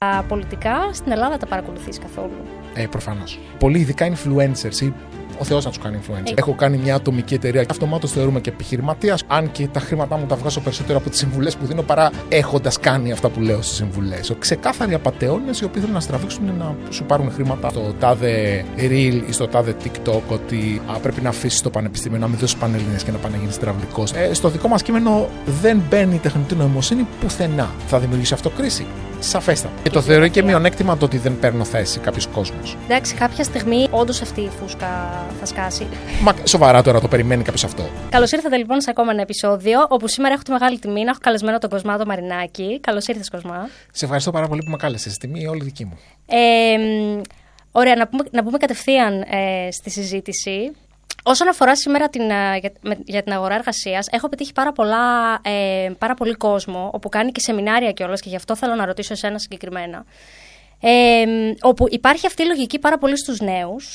Τα πολιτικά στην Ελλάδα τα παρακολουθείς καθόλου? Προφανώς. Πολύ ειδικά influencers ή ο Θεός να τους κάνει influencers. Έχω κάνει μια ατομική εταιρεία και αυτομάτως θεωρούμε και επιχειρηματίας. Αν και τα χρήματά μου τα βγάζω περισσότερο από τις συμβουλές που δίνω παρά έχοντας κάνει αυτά που λέω στις συμβουλές. Ξεκάθαροι απατεώνες οι οποίοι θέλουν να στραβήξουν να σου πάρουν χρήματα στο τάδε Reel ή στο τάδε TikTok ότι πρέπει να αφήσεις το πανεπιστήμιο, να μην δώσεις πανελλήνιες και να πάει να γίνεις υδραυλικός. Στο δικό μας κείμενο δεν μπαίνει η τεχνητή νοημοσύνη πουθενά. Θα δημιουργήσει αυτό κρίση? Σαφέστατα. Και το θεωρεί και μειονέκτημα το ότι δεν παίρνω θέση κάποιος κόσμος. Εντάξει, κάποια στιγμή όντως αυτή η φούσκα θα σκάσει. Μα σοβαρά τώρα το περιμένει κάποιος αυτό? Καλώς ήρθατε λοιπόν σε ακόμα ένα επεισόδιο, όπου σήμερα έχω τη μεγάλη τιμή να έχω καλεσμένο τον Κοσμά Μαρινάκη. Καλώς ήρθες, Κοσμά. Σε ευχαριστώ πάρα πολύ που με κάλεσες. Τιμή όλη δική μου. Ωραία, να πούμε κατευθείαν στη συζήτηση. Όσον αφορά σήμερα για την αγορά εργασίας, έχω πετύχει πάρα πολύ κόσμο, όπου κάνει και σεμινάρια κιόλας, και γι' αυτό θέλω να ρωτήσω εσένα συγκεκριμένα. Όπου υπάρχει αυτή η λογική πάρα πολύ στους νέους.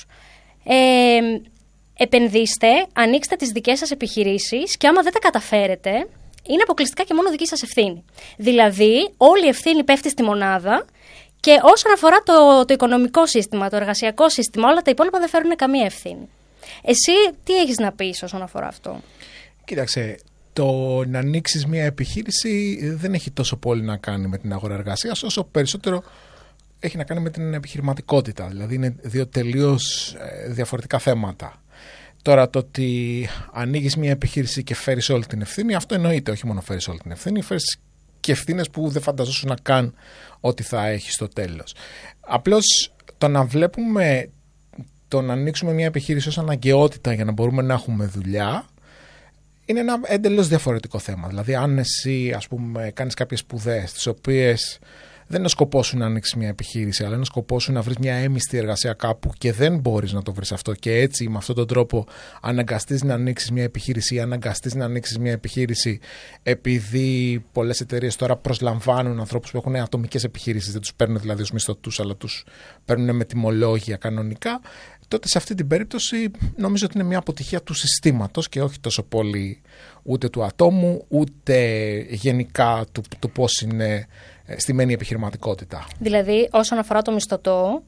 Επενδύστε, ανοίξτε τις δικές σας επιχειρήσεις και άμα δεν τα καταφέρετε, είναι αποκλειστικά και μόνο δική σας ευθύνη. Δηλαδή, όλη η ευθύνη πέφτει στη μονάδα. Και όσον αφορά το οικονομικό σύστημα, το εργασιακό σύστημα, όλα τα υπόλοιπα δεν φέρουν καμία ευθύνη. Εσύ τι έχεις να πεις όσον αφορά αυτό? Κοίταξε, το να ανοίξεις μια επιχείρηση δεν έχει τόσο πολύ να κάνει με την αγορά εργασίας, όσο περισσότερο έχει να κάνει με την επιχειρηματικότητα. Δηλαδή είναι δύο τελείως διαφορετικά θέματα. Τώρα το ότι ανοίγεις μια επιχείρηση και φέρεις όλη την ευθύνη, αυτό εννοείται. Όχι μόνο φέρεις όλη την ευθύνη, φέρεις και ευθύνες που δεν φανταζόσουν να καν ότι θα έχεις στο τέλος. Απλώς το να βλέπουμε το να ανοίξουμε μια επιχείρηση ως αναγκαιότητα για να μπορούμε να έχουμε δουλειά είναι ένα εντελώς διαφορετικό θέμα. Δηλαδή αν εσύ ας πούμε κάνεις κάποιες σπουδές τις οποίες δεν είναι ο σκοπός σου να ανοίξεις μια επιχείρηση, αλλά είναι ο σκοπός σου να βρεις μια έμιστη εργασία κάπου και δεν μπορείς να το βρεις αυτό και έτσι με αυτόν τον τρόπο αναγκαστείς να ανοίξεις μια επιχείρηση ή αναγκαστείς να ανοίξεις μια επιχείρηση επειδή πολλές εταιρείες τώρα προσλαμβάνουν ανθρώπους που έχουν ατομικές επιχειρήσεις, δεν τους παίρνουν δηλαδή ως μισθωτούς αλλά τους παίρνουν με τιμολόγια κανονικά, τότε σε αυτή την περίπτωση νομίζω ότι είναι μια αποτυχία του συστήματος και όχι τόσο πολύ ούτε του ατόμου ούτε γενικά του πώς είναι στημένη η επιχειρηματικότητα. Δηλαδή, όσον αφορά το μισθωτό,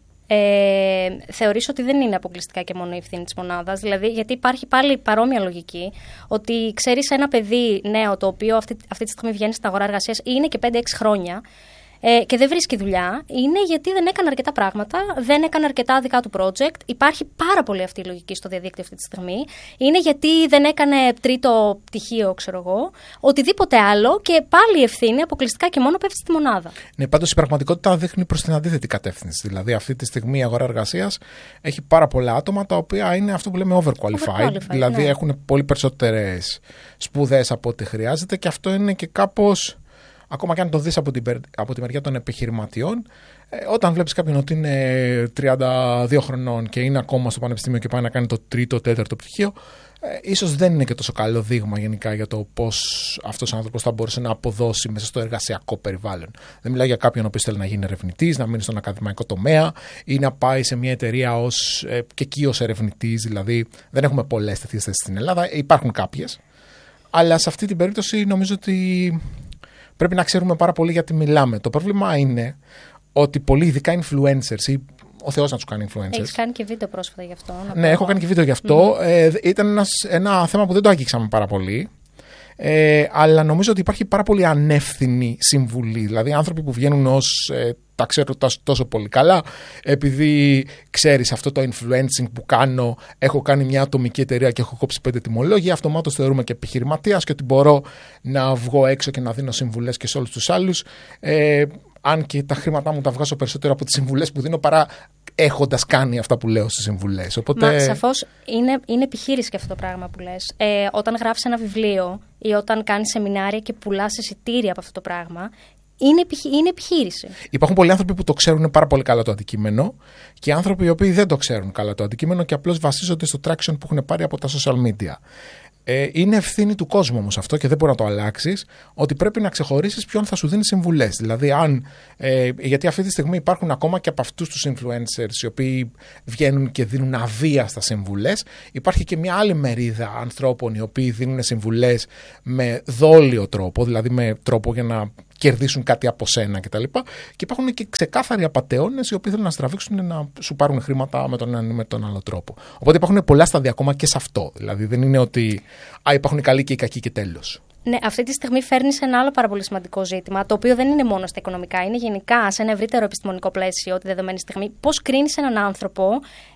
θεωρείς ότι δεν είναι αποκλειστικά και μόνο η ευθύνη της μονάδας. Δηλαδή, γιατί υπάρχει πάλι παρόμοια λογική, ότι ξέρεις ένα παιδί νέο το οποίο αυτή τη στιγμή βγαίνει στην αγορά εργασίας ή είναι και 5-6 χρόνια και δεν βρίσκει δουλειά, είναι γιατί δεν έκανε αρκετά πράγματα, δεν έκανε αρκετά δικά του project. Υπάρχει πάρα πολύ αυτή η λογική στο διαδίκτυο αυτή τη στιγμή. Είναι γιατί δεν έκανε τρίτο πτυχίο, ξέρω εγώ, οτιδήποτε άλλο και πάλι η ευθύνη αποκλειστικά και μόνο πέφτει στη μονάδα. Ναι, πάντως η πραγματικότητα δείχνει προς την αντίθετη κατεύθυνση. Δηλαδή, αυτή τη στιγμή η αγορά εργασίας έχει πάρα πολλά άτομα τα οποία είναι αυτό που λέμε overqualified. Δηλαδή, ναι, έχουν πολύ περισσότερες σπουδές από ό,τι χρειάζεται και αυτό είναι και κάπως. Ακόμα και αν το δεις από τη μεριά των επιχειρηματιών, όταν βλέπεις κάποιον ότι είναι 32 χρονών και είναι ακόμα στο πανεπιστήμιο και πάει να κάνει το τρίτο, τέταρτο πτυχίο, ίσως δεν είναι και τόσο καλό δείγμα γενικά για το πώς αυτός ο άνθρωπος θα μπορούσε να αποδώσει μέσα στο εργασιακό περιβάλλον. Δεν μιλάω για κάποιον ο οποίος θέλει να γίνει ερευνητής, να μείνει στον ακαδημαϊκό τομέα ή να πάει σε μια εταιρεία και εκεί ως ερευνητής. Δηλαδή, δεν έχουμε πολλές τέτοιες θέσεις στην Ελλάδα, υπάρχουν κάποιες. Αλλά σε αυτή την περίπτωση νομίζω ότι πρέπει να ξέρουμε πάρα πολύ γιατί μιλάμε. Το πρόβλημα είναι ότι πολλοί ειδικά influencers ή ο Θεός να τους κάνει influencers. Έχεις κάνει και βίντεο πρόσφατα γι' αυτό. Ναι, έχω κάνει και βίντεο γι' αυτό. Ήταν ένα θέμα που δεν το αγγίξαμε πάρα πολύ. Αλλά νομίζω ότι υπάρχει πάρα πολύ ανεύθυνη συμβουλή. Δηλαδή άνθρωποι που βγαίνουν ως τα ξέρω τόσο πολύ καλά, επειδή ξέρεις αυτό το influencing που κάνω, έχω κάνει μια ατομική εταιρεία και έχω κόψει 5 τιμολόγια, αυτομάτως θεωρούμε και επιχειρηματίας και ότι μπορώ να βγω έξω και να δίνω συμβουλές και σε όλους τους άλλους, αν και τα χρήματά μου τα βγάζω περισσότερο από τις συμβουλές που δίνω παρά έχοντας κάνει αυτά που λέω στις συμβουλές. Οπότε... Μα σαφώς είναι επιχείρηση και αυτό το πράγμα που λες. Όταν γράφεις ένα βιβλίο ή όταν κάνεις σεμινάρια και πουλάς εισιτήρια από αυτό το πράγμα, είναι επιχείρηση. Υπάρχουν πολλοί άνθρωποι που το ξέρουν πάρα πολύ καλά το αντικείμενο και άνθρωποι οι οποίοι δεν το ξέρουν καλά το αντικείμενο και απλώς βασίζονται στο traction που έχουν πάρει από τα social media. Είναι ευθύνη του κόσμου όμως αυτό και δεν μπορεί να το αλλάξεις, ότι πρέπει να ξεχωρίσεις ποιον θα σου δίνει συμβουλές. Δηλαδή, γιατί αυτή τη στιγμή υπάρχουν ακόμα και από αυτούς τους influencers οι οποίοι βγαίνουν και δίνουν αβίαστα συμβουλές, υπάρχει και μια άλλη μερίδα ανθρώπων οι οποίοι δίνουν συμβουλές με δόλιο τρόπο, δηλαδή με τρόπο για να κερδίσουν κάτι από σένα κτλ. Και υπάρχουν και ξεκάθαροι απατεώνες οι οποίοι θέλουν να στραβήξουν να σου πάρουν χρήματα με τον ένα ή με τον άλλο τρόπο. Οπότε υπάρχουν πολλά στάδια ακόμα και σε αυτό. Δηλαδή δεν είναι ότι υπάρχουν οι καλοί και οι κακοί και τέλος. Ναι, αυτή τη στιγμή φέρνει σε ένα άλλο πάρα πολύ σημαντικό ζήτημα, το οποίο δεν είναι μόνο στα οικονομικά, είναι γενικά σε ένα ευρύτερο επιστημονικό πλαίσιο τη δεδομένη στιγμή. Πώς κρίνεις έναν άνθρωπο,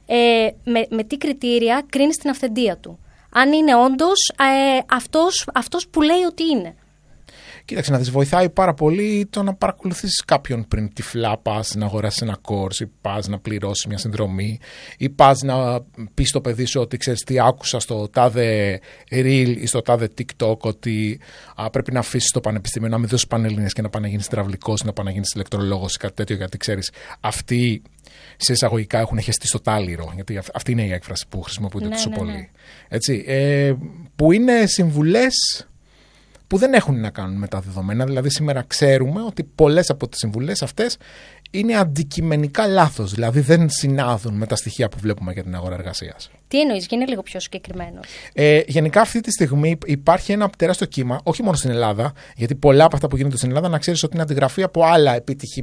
με τι κριτήρια κρίνεις την αυθεντία του. Αν είναι όντως αυτός που λέει ότι είναι. Κοίταξε να δεις, βοηθάει πάρα πολύ το να παρακολουθήσεις κάποιον πριν τυφλά πας να αγοράσεις ένα course ή πας να πληρώσεις μια συνδρομή ή πας να πεις στο παιδί σου ότι ξέρεις τι άκουσα στο τάδε reel ή στο τάδε TikTok ότι πρέπει να αφήσεις το πανεπιστήμιο, να μην δώσεις πανελλήνιες και να πάει να γίνεις υδραυλικός ή να πάει να γίνεις ηλεκτρολόγος ή κάτι τέτοιο, γιατί ξέρεις αυτοί σε εισαγωγικά έχουν χεστεί στο τάλιρο, γιατί αυτή είναι η έκφραση που χρησιμοποιούνται τόσο πολύ. Έτσι, που είναι συμβουλές που δεν έχουν να κάνουν με τα δεδομένα. Δηλαδή σήμερα ξέρουμε ότι πολλές από τις συμβουλές αυτές είναι αντικειμενικά λάθος. Δηλαδή δεν συνάδουν με τα στοιχεία που βλέπουμε για την αγορά εργασίας. Τι εννοείς, γίνε λίγο πιο συγκεκριμένο. Γενικά αυτή τη στιγμή υπάρχει ένα τεράστιο κύμα, όχι μόνο στην Ελλάδα, γιατί πολλά από αυτά που γίνονται στην Ελλάδα να ξέρεις ότι είναι αντιγραφή από άλλα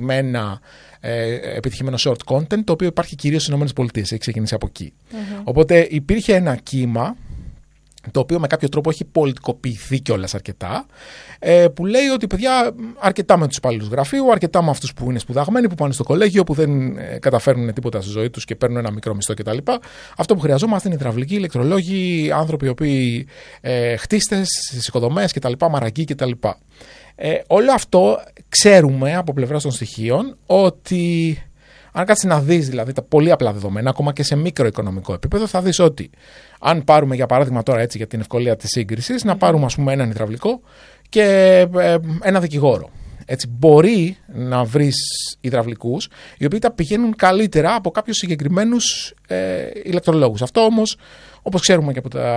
επιτυχημένο short content, το οποίο υπάρχει κυρίως στις ΗΠΑ, έχει ξεκινήσει από εκεί. Mm-hmm. Οπότε υπήρχε ένα κύμα, το οποίο με κάποιο τρόπο έχει πολιτικοποιηθεί κιόλας αρκετά, που λέει ότι παιδιά αρκετά με τους υπαλλήλους γραφείου, αρκετά με αυτούς που είναι σπουδαγμένοι, που πάνε στο κολέγιο, που δεν καταφέρνουν τίποτα στη ζωή τους και παίρνουν ένα μικρό μισθό κτλ. Αυτό που χρειαζόμαστε είναι υδραυλικοί, ηλεκτρολόγοι, άνθρωποι οι οποίοι χτίστες στις οικοδομές κτλ, μαραγκοί κτλ. Όλο αυτό ξέρουμε από πλευράς των στοιχείων ότι αν κάτσεις να δεις δηλαδή τα πολύ απλά δεδομένα, ακόμα και σε μικροοικονομικό επίπεδο, θα δεις ότι αν πάρουμε για παράδειγμα τώρα έτσι για την ευκολία της σύγκρισης, να πάρουμε ας πούμε έναν υδραυλικό και ένα δικηγόρο. Έτσι, μπορεί να βρεις υδραυλικούς οι οποίοι τα πηγαίνουν καλύτερα από κάποιους συγκεκριμένους ηλεκτρολόγους. Αυτό όμως, όπως ξέρουμε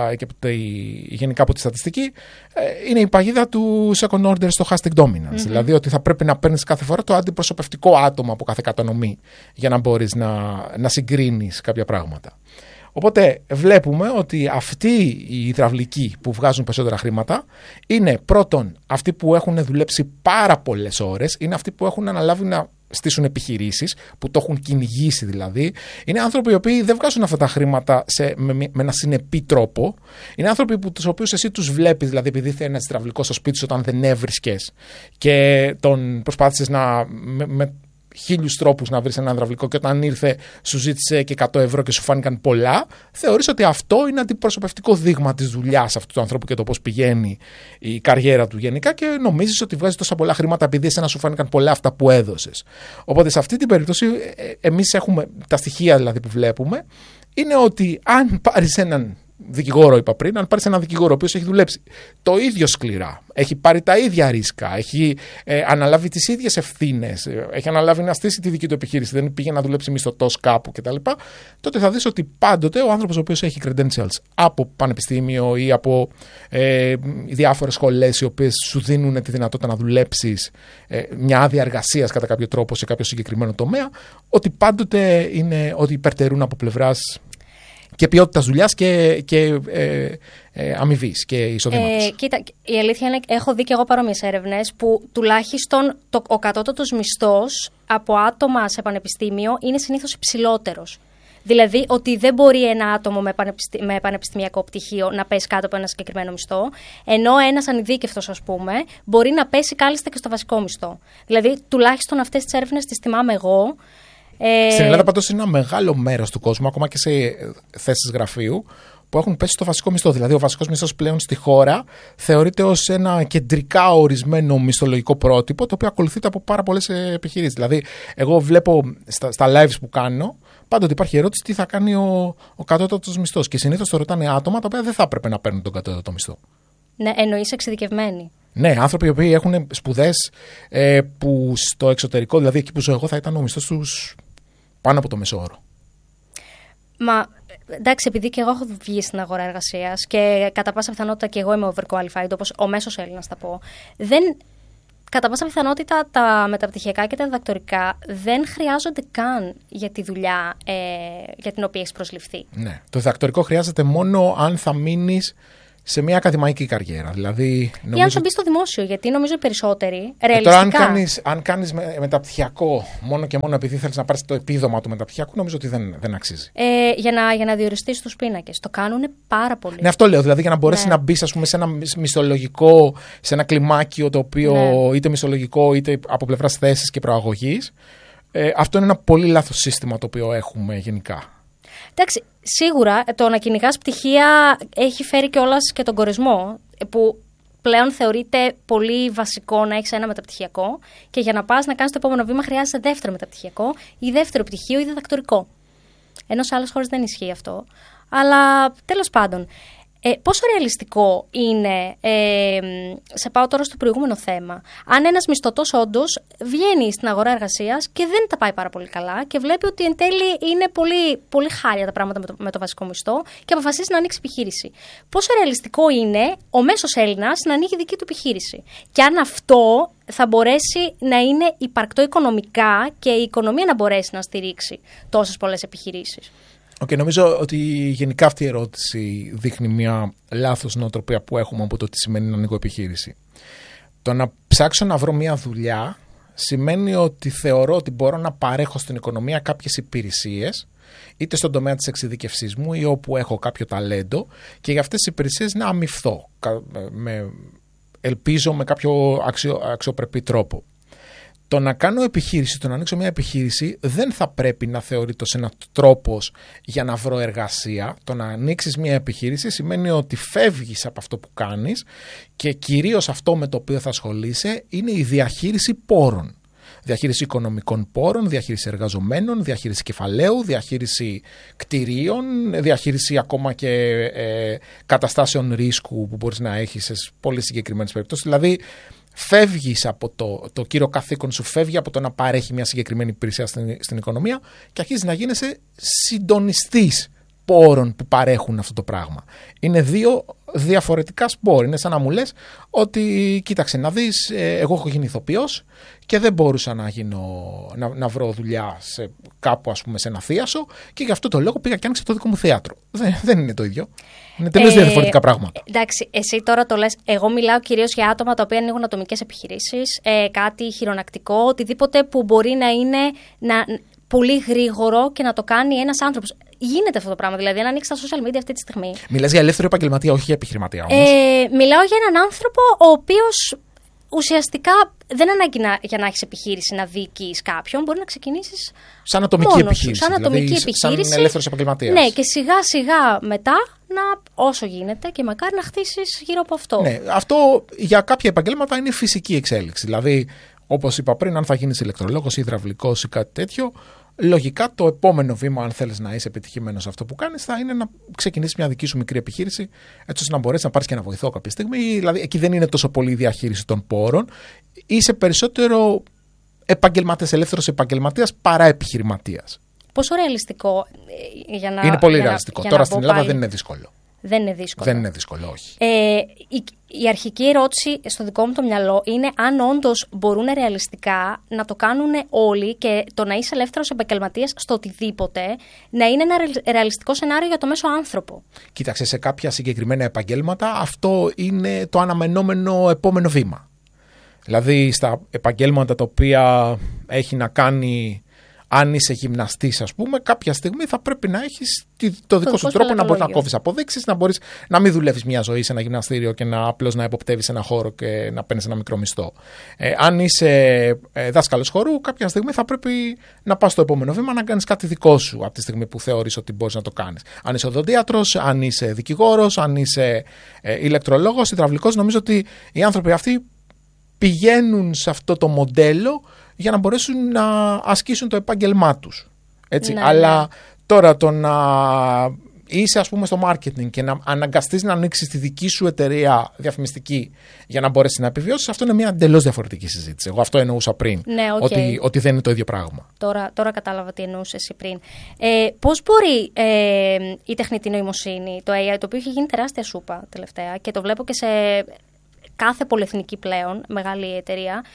γενικά από τη στατιστική, είναι η παγίδα του second order stochastic dominance. Mm-hmm. Δηλαδή ότι θα πρέπει να παίρνεις κάθε φορά το αντιπροσωπευτικό άτομο από κάθε κατανομή για να μπορείς να συγκρίνεις κάποια πράγματα. Οπότε βλέπουμε ότι αυτοί οι υδραυλικοί που βγάζουν περισσότερα χρήματα είναι πρώτον αυτοί που έχουν δουλέψει πάρα πολλές ώρες, είναι αυτοί που έχουν αναλάβει να στήσουν επιχειρήσεις, που το έχουν κυνηγήσει δηλαδή. Είναι άνθρωποι οι οποίοι δεν βγάζουν αυτά τα χρήματα με ένα συνεπή τρόπο. Είναι άνθρωποι τους οποίους εσύ τους βλέπεις, δηλαδή επειδή θέλει ένας υδραυλικός στο σπίτι σου όταν δεν έβρισκες και τον προσπάθησες με 1000 τρόπους να βρεις έναν υδραυλικό και όταν ήρθε σου ζήτησε και 100 ευρώ και σου φάνηκαν πολλά, θεωρείς ότι αυτό είναι αντιπροσωπευτικό δείγμα της δουλειάς αυτού του ανθρώπου και το πώς πηγαίνει η καριέρα του γενικά και νομίζεις ότι βγάζει τόσα πολλά χρήματα επειδή εσένα σου φάνηκαν πολλά αυτά που έδωσες. Οπότε σε αυτή την περίπτωση εμείς έχουμε τα στοιχεία δηλαδή που βλέπουμε είναι ότι αν πάρεις έναν δικηγόρο, είπα πριν, αν πάρεις έναν δικηγόρο ο οποίος έχει δουλέψει το ίδιο σκληρά, έχει πάρει τα ίδια ρίσκα, έχει αναλάβει τις ίδιες ευθύνες, έχει αναλάβει να στήσει τη δική του επιχείρηση, δεν πήγε να δουλέψει μισθωτός κάπου κτλ., τότε θα δεις ότι πάντοτε ο άνθρωπος ο οποίος έχει credentials από πανεπιστήμιο ή από διάφορες σχολές οι οποίες σου δίνουν τη δυνατότητα να δουλέψεις μια άδεια εργασίας κατά κάποιο τρόπο σε κάποιο συγκεκριμένο τομέα, ότι πάντοτε είναι ότι υπερτερούν από πλευράς και ποιότητας δουλειάς και αμοιβής και εισοδήματος. Κοίτα, η αλήθεια είναι έχω δει και εγώ παρόμοιες έρευνες που τουλάχιστον ο κατώτατος μισθός από άτομα σε πανεπιστήμιο είναι συνήθως υψηλότερος. Δηλαδή ότι δεν μπορεί ένα άτομο με πανεπιστημιακό πτυχίο να πέσει κάτω από ένα συγκεκριμένο μισθό, ενώ ένας ανειδίκευτος, ας πούμε, μπορεί να πέσει κάλλιστα και στο βασικό μισθό. Δηλαδή τουλάχιστον αυτές τις έρευνες τις θυμάμαι εγώ. Στην Ελλάδα πάντως είναι ένα μεγάλο μέρος του κόσμου, ακόμα και σε θέσεις γραφείου, που έχουν πέσει στο βασικό μισθό. Δηλαδή ο βασικός μισθός πλέον στη χώρα θεωρείται ως ένα κεντρικά ορισμένο μισθολογικό πρότυπο, το οποίο ακολουθείται από πάρα πολλές επιχειρήσεις. Δηλαδή εγώ βλέπω στα lives που κάνω, πάντοτε υπάρχει ερώτηση τι θα κάνει ο κατώτατος μισθός. Και συνήθως το ρωτάνε άτομα τα οποία δεν θα έπρεπε να παίρνουν τον κατώτατο μισθό. Ναι, εννοείς εξειδικευμένοι. Ναι, άνθρωποι οι οποίοι έχουν σπουδές που στο εξωτερικό, δηλαδή εκεί που ζω εγώ, θα ήταν ο μισθός τους πάνω από το μέσο όρο. Μα εντάξει, επειδή και εγώ έχω βγει στην αγορά εργασίας και κατά πάσα πιθανότητα και εγώ είμαι overqualified, όπως ο μέσος Έλληνας θα πω, κατά πάσα πιθανότητα τα μεταπτυχιακά και τα διδακτορικά δεν χρειάζονται καν για τη δουλειά για την οποία έχεις προσληφθεί. Ναι, το διδακτορικό χρειάζεται μόνο αν θα μείνεις σε μια ακαδημαϊκή καριέρα. Δηλαδή, ή αν θα μπει στο δημόσιο, γιατί νομίζω οι περισσότεροι ρεαλιστικά. Τώρα, αν κάνεις μεταπτυχιακό μόνο και μόνο επειδή θέλεις να πάρεις το επίδομα του μεταπτυχιακού, νομίζω ότι δεν αξίζει. Για να διοριστείς τους πίνακες. Το κάνουν πάρα πολύ. Ναι, αυτό λέω. Δηλαδή, για να μπορέσει να μπεις, ας πούμε, σε ένα μισθολογικό, σε ένα κλιμάκιο το οποίο είτε μισθολογικό είτε από πλευράς θέσης και προαγωγής. Αυτό είναι ένα πολύ λάθος σύστημα το οποίο έχουμε γενικά. Εντάξει, σίγουρα το να κυνηγάς πτυχία έχει φέρει κιόλας και τον κορεσμό, που πλέον θεωρείται πολύ βασικό να έχεις ένα μεταπτυχιακό και για να πας να κάνεις το επόμενο βήμα χρειάζεσαι δεύτερο μεταπτυχιακό ή δεύτερο πτυχίο ή διδακτορικό. Ενώ σε άλλες χώρες δεν ισχύει αυτό. Αλλά τέλος πάντων, πόσο ρεαλιστικό είναι, σε πάω τώρα στο προηγούμενο θέμα, αν ένας μισθωτός όντως βγαίνει στην αγορά εργασίας και δεν τα πάει πάρα πολύ καλά και βλέπει ότι εν τέλει είναι πολύ, πολύ χάλια τα πράγματα με το βασικό μισθό και αποφασίζει να ανοίξει επιχείρηση. Πόσο ρεαλιστικό είναι ο μέσος Έλληνας να ανοίγει δική του επιχείρηση. Και αν αυτό θα μπορέσει να είναι υπαρκτό οικονομικά και η οικονομία να μπορέσει να στηρίξει τόσες πολλές επιχειρήσεις. Νομίζω ότι γενικά αυτή η ερώτηση δείχνει μια λάθος νοοτροπία που έχουμε από το τι σημαίνει να ανοίγω επιχείρηση. Το να ψάξω να βρω μια δουλειά σημαίνει ότι θεωρώ ότι μπορώ να παρέχω στην οικονομία κάποιες υπηρεσίες, είτε στον τομέα της εξειδικευσής μου ή όπου έχω κάποιο ταλέντο, και για αυτές τις υπηρεσίες να αμοιφθώ, ελπίζω με κάποιο αξιοπρεπή τρόπο. Το να κάνω επιχείρηση, το να ανοίξω μια επιχείρηση δεν θα πρέπει να θεωρείται ως ένας τρόπος για να βρω εργασία. Το να ανοίξεις μια επιχείρηση σημαίνει ότι φεύγεις από αυτό που κάνεις και κυρίως αυτό με το οποίο θα ασχολείσαι είναι η διαχείριση πόρων. Διαχείριση οικονομικών πόρων, διαχείριση εργαζομένων, διαχείριση κεφαλαίου, διαχείριση κτηρίων, διαχείριση ακόμα και καταστάσεων ρίσκου που μπορείς να έχεις σε πολύ συγκεκριμένες περιπτώσεις. Δηλαδή, φεύγεις από το κύριο καθήκον σου, φεύγει από το να παρέχει μια συγκεκριμένη υπηρεσία στην οικονομία και αρχίζεις να γίνεσαι συντονιστής πόρων που παρέχουν αυτό το πράγμα. Είναι δύο διαφορετικά σπόρ. Είναι σαν να μου λες ότι κοίταξε να δεις, εγώ έχω γίνει ηθοποιός και δεν μπορούσα να βρω δουλειά κάπου, ας πούμε, σε ένα θίασο, και γι' αυτό το λόγο πήγα και άνοιξα το δικό μου θέατρο. Δεν είναι το ίδιο. Είναι τελείως διαφορετικά πράγματα. Εντάξει, εσύ τώρα το λες. Εγώ μιλάω κυρίως για άτομα τα οποία ανοίγουν ατομικές επιχειρήσεις, κάτι χειρονακτικό, οτιδήποτε που μπορεί να είναι πολύ γρήγορο και να το κάνει ένας άνθρωπος. Γίνεται αυτό το πράγμα, δηλαδή αν ανοίξει τα social media αυτή τη στιγμή. Μιλάς για ελεύθερο επαγγελματία, όχι για επιχειρηματία όμως. Μιλάω για έναν άνθρωπο ο οποίος ουσιαστικά δεν ανάγκη για να έχεις επιχείρηση να διοικείς κάποιον, μπορεί να ξεκινήσεις σαν ατομική επιχείρηση. Σαν ατομική επιχείρηση. Σαν ελεύθερος επαγγελματίας. Ναι, και σιγά σιγά μετά όσο γίνεται και μακάρι να χτίσεις γύρω από αυτό. Ναι, αυτό για κάποια επαγγέλματα είναι φυσική εξέλιξη. Δηλαδή, όπως είπα πριν, αν θα γίνεις ηλεκτρολόγος ή υδραυλικός ή κάτι τέτοιο, λογικά το επόμενο βήμα, αν θέλεις να είσαι επιτυχημένος σε αυτό που κάνεις, θα είναι να ξεκινήσεις μια δική σου μικρή επιχείρηση, έτσι ώστε να μπορέσεις να πάρεις και ένα βοηθό κάποια στιγμή. Δηλαδή, εκεί δεν είναι τόσο πολύ η διαχείριση των πόρων. Είσαι περισσότερο ελεύθερος επαγγελματίας παρά επιχειρηματίας. Πόσο ρεαλιστικό είναι πολύ ρεαλιστικό. Τώρα στην Ελλάδα δεν είναι δύσκολο. Δεν είναι δύσκολο. Δεν είναι δύσκολο, όχι. Η αρχική ερώτηση στο δικό μου το μυαλό είναι αν όντως μπορούν ρεαλιστικά να το κάνουν όλοι και το να είσαι ελεύθερος επαγγελματίας στο οτιδήποτε να είναι ένα ρεαλιστικό σενάριο για το μέσο άνθρωπο. Κοίταξε, σε κάποια συγκεκριμένα επαγγέλματα αυτό είναι το αναμενόμενο επόμενο βήμα. Δηλαδή στα επαγγέλματα τα οποία έχει να κάνει, αν είσαι γυμναστής, ας πούμε, κάποια στιγμή θα πρέπει να έχεις το δικό σου τρόπο να μπορείς να κόβεις αποδείξεις, να μπορείς να μην δουλεύεις μια ζωή σε ένα γυμναστήριο και απλώς να εποπτεύεις ένα χώρο και να παίρνεις ένα μικρό μισθό. Αν είσαι δάσκαλος χορού, κάποια στιγμή θα πρέπει να πας στο επόμενο βήμα να κάνεις κάτι δικό σου από τη στιγμή που θεωρείς ότι μπορείς να το κάνεις. Αν είσαι οδοντίατρος, αν είσαι δικηγόρος, αν είσαι ηλεκτρολόγος, υδραυλικός, νομίζω ότι οι άνθρωποι αυτοί πηγαίνουν σε αυτό το μοντέλο για να μπορέσουν να ασκήσουν το επάγγελμά τους. Έτσι. Ναι, αλλά ναι. Τώρα το να είσαι, ας πούμε, στο marketing και να αναγκαστείς να ανοίξεις τη δική σου εταιρεία διαφημιστική για να μπορέσεις να επιβιώσεις, αυτό είναι μια εντελώς διαφορετική συζήτηση. Εγώ αυτό εννοούσα πριν. Ναι, okay. Ότι δεν είναι το ίδιο πράγμα. Τώρα κατάλαβα τι εννοούσες εσύ πριν. Πώς μπορεί η τεχνητή νοημοσύνη, το AI, το οποίο έχει γίνει τεράστια σούπα τελευταία και το βλέπω και σε κάθε πολυεθνική πλέον, μεγάλη εταιρεία,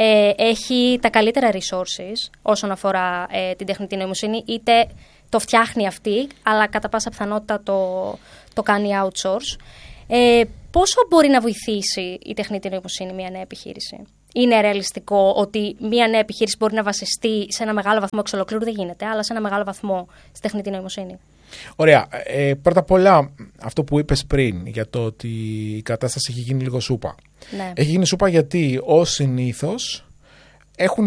έχει τα καλύτερα resources όσον αφορά την τεχνητή νοημοσύνη, είτε το φτιάχνει αυτή, αλλά κατά πάσα πιθανότητα το κάνει outsource. Πόσο μπορεί να βοηθήσει η τεχνητή νοημοσύνη μια νέα επιχείρηση? Είναι ρεαλιστικό ότι μια νέα επιχείρηση μπορεί να βασιστεί σε ένα μεγάλο βαθμό, εξ ολοκλήρου δεν γίνεται, αλλά σε ένα μεγάλο βαθμό στη τεχνητή νοημοσύνη? Ωραία. Πρώτα απ' όλα, αυτό που είπες πριν για το ότι η κατάσταση έχει γίνει λίγο σούπα. Ναι. Έχει γίνει σούπα γιατί ως συνήθως έχουν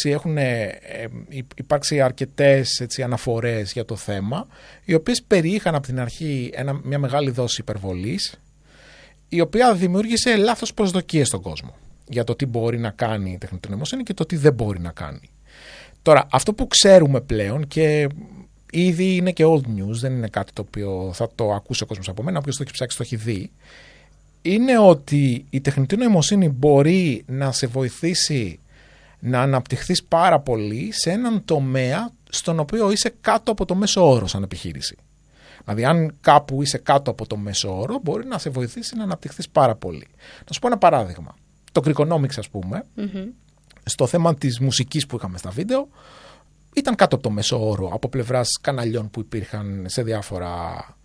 υπάρξει αρκετές αναφορές για το θέμα, οι οποίες περιείχαν από την αρχή μια μεγάλη δόση υπερβολής, η οποία δημιούργησε λάθος προσδοκίες στον κόσμο για το τι μπορεί να κάνει η τεχνητή νοημοσύνη και το τι δεν μπορεί να κάνει. Τώρα, αυτό που ξέρουμε πλέον και ήδη είναι και old news, δεν είναι κάτι το οποίο θα το ακούσει ο κόσμος από μένα, όποιος το έχει ψάξει το έχει δει, είναι ότι η τεχνητή νοημοσύνη μπορεί να σε βοηθήσει να αναπτυχθείς πάρα πολύ σε έναν τομέα στον οποίο είσαι κάτω από το μέσο όρο σαν επιχείρηση. Δηλαδή, αν κάπου είσαι κάτω από το μέσο όρο, μπορεί να σε βοηθήσει να αναπτυχθείς πάρα πολύ. Να σου πω ένα παράδειγμα. Το Creekonomics, ας πούμε, στο θέμα της μουσικής που είχαμε στα βίντεο, ήταν κάτω από το μέσο όρο από πλευράς καναλιών που υπήρχαν σε διάφορα.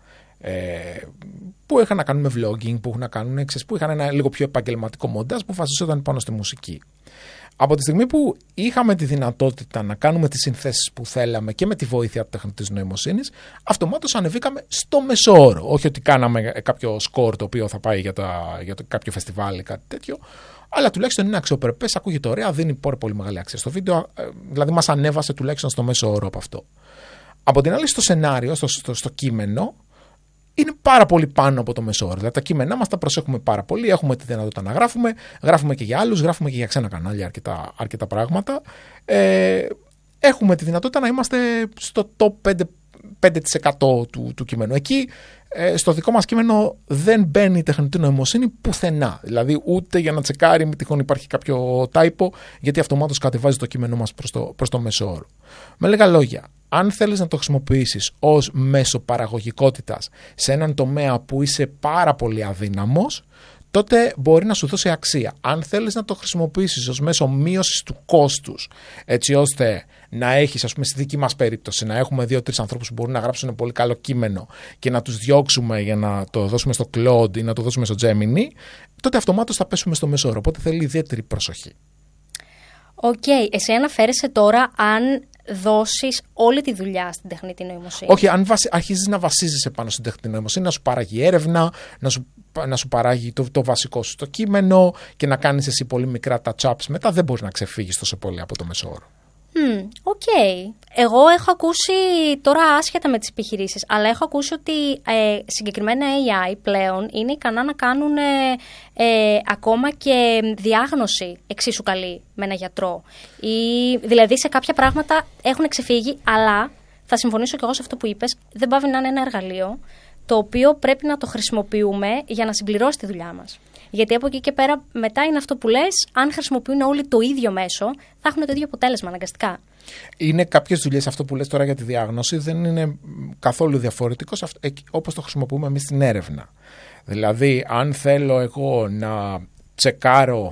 Που είχαν να κάνουν με vlogging, που είχαν ένα λίγο πιο επαγγελματικό μοντάζ που βασιζόταν πάνω στη μουσική. Από τη στιγμή που είχαμε τη δυνατότητα να κάνουμε τις συνθέσεις που θέλαμε και με τη βοήθεια της τεχνητής νοημοσύνης, αυτομάτως ανεβήκαμε στο μεσόωρο. Όχι ότι κάναμε κάποιο σκορ το οποίο θα πάει για κάποιο φεστιβάλ ή κάτι τέτοιο, αλλά τουλάχιστον είναι αξιοπρεπές, ακούγεται ωραία, δίνει πολύ μεγάλη αξία στο βίντεο, δηλαδή μας ανέβασε τουλάχιστον στο μέσο όρο από αυτό. Από την άλλη, στο σενάριο, στο κείμενο, είναι πάρα πολύ πάνω από το μεσόωρο. Δηλαδή τα κείμενά μας τα προσέχουμε πάρα πολύ. Έχουμε τη δυνατότητα να γράφουμε και για άλλους, γράφουμε και για ξένα κανάλια αρκετά πράγματα. Έχουμε τη δυνατότητα να είμαστε στο top 5% του κειμένου. Εκεί, στο δικό μας κείμενο, δεν μπαίνει η τεχνητή νοημοσύνη πουθενά. Δηλαδή, ούτε για να τσεκάρει μη τυχόν υπάρχει κάποιο τάιπο, γιατί αυτομάτως κατεβάζει το κείμενό μας προς το μέσο όρο. Με λίγα λόγια, αν θέλεις να το χρησιμοποιήσεις ως μέσο παραγωγικότητας σε έναν τομέα που είσαι πάρα πολύ αδύναμος, τότε μπορεί να σου δώσει αξία. Αν θέλεις να το χρησιμοποιήσεις ως μέσο μείωσης του κόστους, έτσι ώστε να έχεις, ας πούμε, στη δική μας περίπτωση, να έχουμε 2-3 ανθρώπους που μπορούν να γράψουν πολύ καλό κείμενο και να τους διώξουμε για να το δώσουμε στο Claude ή να το δώσουμε στο Gemini, τότε αυτομάτως θα πέσουμε στο μέσο όρο. Οπότε θέλει ιδιαίτερη προσοχή. Οκ. Εσύ αναφέρεσαι τώρα αν δώσεις όλη τη δουλειά στην τεχνητή νοημοσύνη. Όχι, αν αρχίζεις να βασίζεσαι πάνω στην τεχνητή νοημοσύνη, να σου παράγει έρευνα, να σου παράγει το βασικό σου το κείμενο και να κάνεις εσύ πολύ μικρά touch-ups μετά, δεν μπορείς να ξεφύγεις τόσο πολύ από το μέσο όρο. Οκ. Εγώ έχω ακούσει, τώρα άσχετα με τις επιχειρήσεις, αλλά έχω ακούσει ότι συγκεκριμένα AI πλέον είναι ικανά να κάνουν ακόμα και διάγνωση εξίσου καλή με ένα γιατρό. Δηλαδή σε κάποια πράγματα έχουν ξεφύγει, αλλά θα συμφωνήσω και εγώ σε αυτό που είπες, δεν πάβει να είναι ένα εργαλείο το οποίο πρέπει να το χρησιμοποιούμε για να συμπληρώσει τη δουλειά μας. Γιατί από εκεί και πέρα μετά είναι αυτό που λες, αν χρησιμοποιούν όλοι το ίδιο μέσο, θα έχουν το ίδιο αποτέλεσμα αναγκαστικά. Είναι κάποιες δουλειές, αυτό που λες τώρα για τη διάγνωση, δεν είναι καθόλου διαφορετικό όπως το χρησιμοποιούμε εμείς στην έρευνα. Δηλαδή, αν θέλω εγώ να τσεκάρω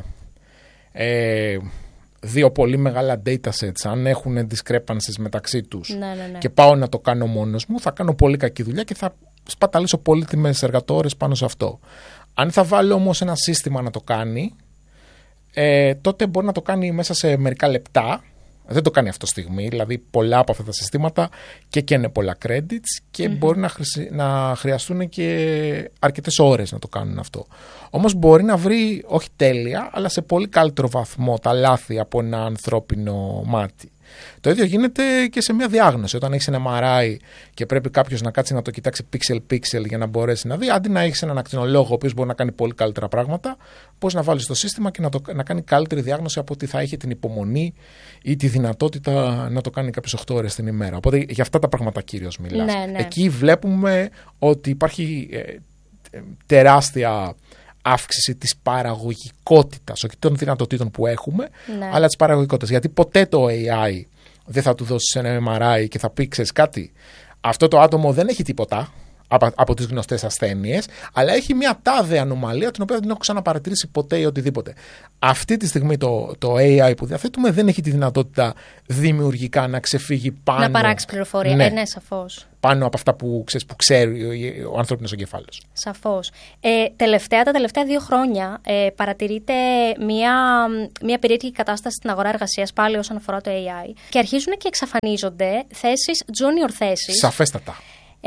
δύο πολύ μεγάλα datasets, αν έχουν discrepancies μεταξύ τους, και πάω να το κάνω μόνος μου, θα κάνω πολύ κακή δουλειά και θα σπαταλήσω πολύτιμες εργατόρες πάνω σε αυτό. Αν θα βάλω όμως ένα σύστημα να το κάνει, τότε μπορεί να το κάνει μέσα σε μερικά λεπτά. Δεν το κάνει αυτό στιγμή, δηλαδή πολλά από αυτά τα συστήματα και καίνε πολλά credits και μπορεί να χρειαστούν και αρκετές ώρες να το κάνουν αυτό. Όμως μπορεί να βρει, όχι τέλεια, αλλά σε πολύ καλύτερο βαθμό τα λάθη από ένα ανθρώπινο μάτι. Το ίδιο γίνεται και σε μια διάγνωση. Όταν έχεις ένα MRI και πρέπει κάποιος να κάτσει να το κοιτάξει pixel για να μπορέσει να δει, αντί να έχεις έναν ακτινολόγο ο οποίος μπορεί να κάνει πολύ καλύτερα πράγματα, μπορείς να βάλεις το σύστημα και να κάνει καλύτερη διάγνωση από ότι θα έχει την υπομονή ή τη δυνατότητα να το κάνει κάποιες 8 ώρες την ημέρα. Οπότε για αυτά τα πράγματα κυρίως μιλάς. Ναι. Εκεί βλέπουμε ότι υπάρχει τεράστια αύξηση της παραγωγικότητας, όχι των δυνατοτήτων που έχουμε, αλλά της παραγωγικότητας. Γιατί ποτέ το AI δεν θα του δώσεις ένα MRI και θα πει, ξέρεις κάτι, αυτό το άτομο δεν έχει τίποτα, από τις γνωστές ασθένειες, αλλά έχει μια τάδε ανομαλία την οποία δεν έχω ξαναπαρατηρήσει ποτέ ή οτιδήποτε. Αυτή τη στιγμή το AI που διαθέτουμε δεν έχει τη δυνατότητα δημιουργικά να ξεφύγει πάνω. Να παράξει πληροφορία. Ναι, σαφώς. Πάνω από αυτά που ξέρει ο ανθρώπινος εγκέφαλος. Σαφώς. Τα τελευταία 2 χρόνια παρατηρείται μια περίεργη κατάσταση στην αγορά εργασίας πάλι όσον αφορά το AI και αρχίζουν και εξαφανίζονται θέσεις, junior θέσεις. Σαφέστατα.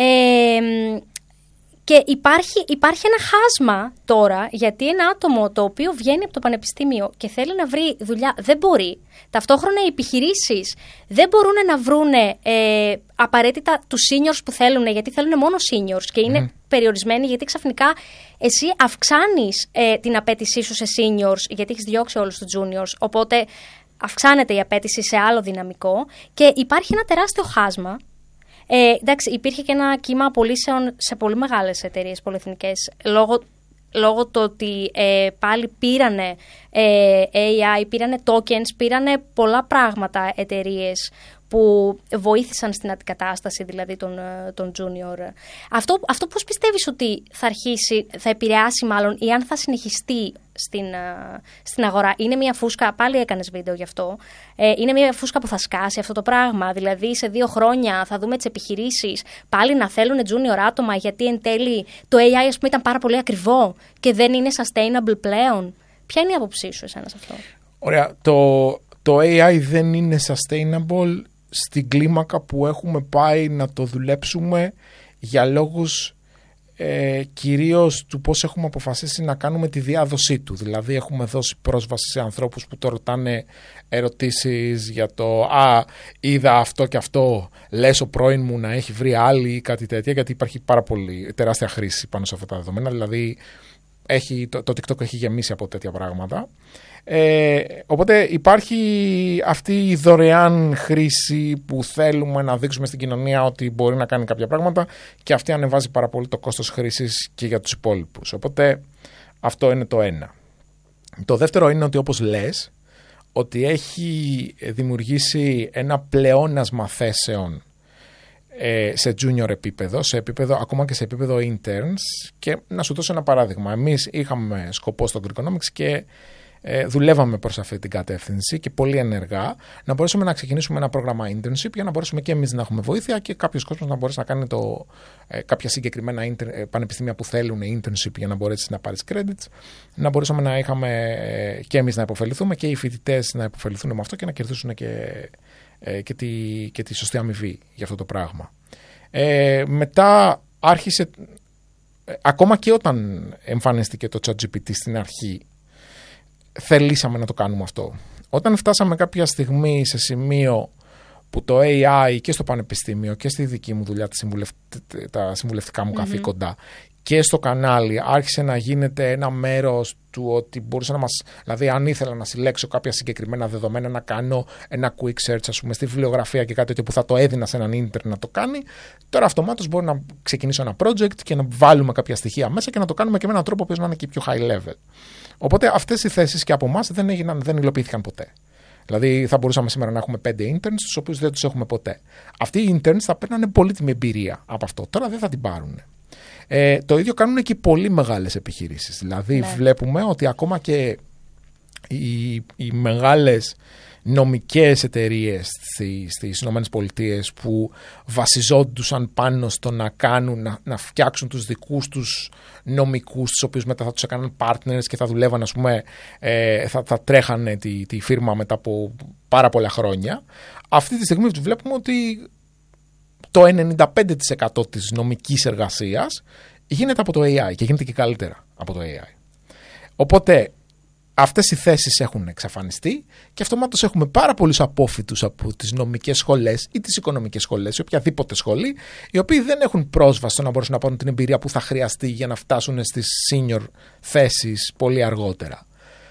Και υπάρχει ένα χάσμα τώρα, γιατί ένα άτομο το οποίο βγαίνει από το πανεπιστήμιο και θέλει να βρει δουλειά δεν μπορεί. Ταυτόχρονα οι επιχειρήσεις δεν μπορούν να βρούνε απαραίτητα τους seniors που θέλουν, γιατί θέλουν μόνο seniors και είναι περιορισμένοι, γιατί ξαφνικά εσύ αυξάνεις την απέτησή σου σε seniors, γιατί έχεις διώξει όλους τους juniors, οπότε αυξάνεται η απέτηση σε άλλο δυναμικό και υπάρχει ένα τεράστιο χάσμα. Εντάξει, υπήρχε και ένα κύμα απολύσεων σε πολύ μεγάλες εταιρείες πολυεθνικές λόγω του ότι πάλι πήρανε AI, πήρανε tokens, πήρανε πολλά πράγματα εταιρείες που βοήθησαν στην αντικατάσταση δηλαδή των junior. Αυτό πώς πιστεύεις ότι θα επηρεάσει μάλλον ή αν θα συνεχιστεί στην αγορά? Είναι μια φούσκα, πάλι έκανες βίντεο γι' αυτό, είναι μια φούσκα που θα σκάσει αυτό το πράγμα? Δηλαδή σε 2 χρόνια θα δούμε τις επιχειρήσεις πάλι να θέλουν junior άτομα, γιατί εν τέλει το AI ας πούμε ήταν πάρα πολύ ακριβό και δεν είναι sustainable πλέον. Ποια είναι η άποψή σου εσένα σε αυτό? Ωραία, το AI δεν είναι sustainable στην κλίμακα που έχουμε πάει να το δουλέψουμε για λόγους κυρίως του πώς έχουμε αποφασίσει να κάνουμε τη διάδοσή του. Δηλαδή έχουμε δώσει πρόσβαση σε ανθρώπους που το ρωτάνε ερωτήσεις για το είδα αυτό και αυτό, λες ο πρώην μου να έχει βρει άλλη ή κάτι τέτοια, γιατί υπάρχει πάρα πολύ τεράστια χρήση πάνω σε αυτά τα δεδομένα. Δηλαδή το TikTok έχει γεμίσει από τέτοια πράγματα. Οπότε υπάρχει αυτή η δωρεάν χρήση που θέλουμε να δείξουμε στην κοινωνία ότι μπορεί να κάνει κάποια πράγματα, και αυτή ανεβάζει πάρα πολύ το κόστος χρήσης και για τους υπόλοιπους. Οπότε αυτό είναι το ένα. Το δεύτερο είναι ότι, όπως λες, ότι έχει δημιουργήσει ένα πλεόνασμα θέσεων σε junior επίπεδο, ακόμα και σε επίπεδο interns. Και να σου δώσω ένα παράδειγμα. Εμείς είχαμε σκοπό στο Greekonomics και δουλεύαμε προς αυτή την κατεύθυνση και πολύ ενεργά να μπορέσουμε να ξεκινήσουμε ένα πρόγραμμα internship για να μπορέσουμε και εμείς να έχουμε βοήθεια και κάποιος κόσμος να μπορέσει να κάνει κάποια συγκεκριμένα πανεπιστήμια που θέλουν internship για να μπορέσει να πάρεις credits, να μπορέσουμε να είχαμε και εμείς να υποφεληθούμε και οι φοιτητές να υποφεληθούν με αυτό και να κερδίσουν και τη σωστή αμοιβή για αυτό το πράγμα. Μετά άρχισε, ακόμα και όταν εμφανίστηκε το ChatGPT στην αρχή, θελήσαμε να το κάνουμε αυτό. Όταν φτάσαμε κάποια στιγμή σε σημείο που το AI και στο πανεπιστήμιο και στη δική μου δουλειά, τα συμβουλευτικά μου καθήκοντα και στο κανάλι άρχισε να γίνεται ένα μέρος του ότι μπορούσα να δηλαδή αν ήθελα να συλλέξω κάποια συγκεκριμένα δεδομένα, να κάνω ένα quick search ας πούμε στη βιβλιογραφία και κάτι τέτοιο που θα το έδινα σε έναν ίντερνετ να το κάνει, τώρα αυτομάτως μπορώ να ξεκινήσω ένα project και να βάλουμε κάποια στοιχεία μέσα και να το κάνουμε και με έναν τρόπο που να είναι και πιο high level. Οπότε αυτές οι θέσεις και από εμάς δεν υλοποιήθηκαν ποτέ. Δηλαδή θα μπορούσαμε σήμερα να έχουμε 5 interns, τους οποίους δεν τους έχουμε ποτέ. Αυτοί οι interns θα παίρνανε πολύτιμη εμπειρία από αυτό. Τώρα δεν θα την πάρουν. Το ίδιο κάνουν και οι πολύ μεγάλες επιχειρήσεις. Δηλαδή βλέπουμε ότι ακόμα και οι μεγάλες νομικές εταιρείες στις ΗΠΑ που βασιζόντουσαν πάνω στο να φτιάξουν τους δικούς τους νομικούς, τους οποίους μετά θα τους έκαναν partners και θα δουλεύαν, ας πούμε, θα τρέχανε τη φίρμα μετά από πάρα πολλά χρόνια. Αυτή τη στιγμή βλέπουμε ότι το 95% της νομικής εργασίας γίνεται από το AI και γίνεται και καλύτερα από το AI. Οπότε αυτές οι θέσεις έχουν εξαφανιστεί και αυτομάτως έχουμε πάρα πολλούς απόφοιτους από τις νομικές σχολές ή τις οικονομικές σχολές ή οποιαδήποτε σχολή, οι οποίοι δεν έχουν πρόσβαση στο να μπορέσουν να πάρουν την εμπειρία που θα χρειαστεί για να φτάσουν στις senior θέσεις πολύ αργότερα.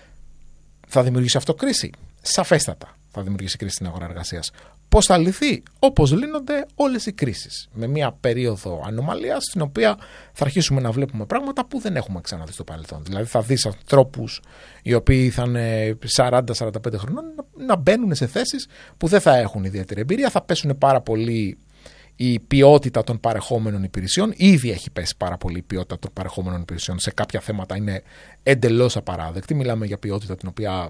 Θα δημιουργήσει αυτό κρίση? Σαφέστατα θα δημιουργήσει κρίση στην αγορά εργασίας. Πώς θα λυθεί? Όπως λύνονται όλες οι κρίσεις. Με μια περίοδο ανομαλίας, στην οποία θα αρχίσουμε να βλέπουμε πράγματα που δεν έχουμε ξαναδεί στο παρελθόν. Δηλαδή θα δεις ανθρώπους οι οποίοι θα είναι 40-45 χρονών να μπαίνουν σε θέσεις που δεν θα έχουν ιδιαίτερη εμπειρία, θα πέσουν πάρα πολύ η ποιότητα των παρεχόμενων υπηρεσιών. Ήδη έχει πέσει πάρα πολύ η ποιότητα των παρεχόμενων υπηρεσιών. Σε κάποια θέματα είναι εντελώς απαράδεκτη. Μιλάμε για ποιότητα την οποία...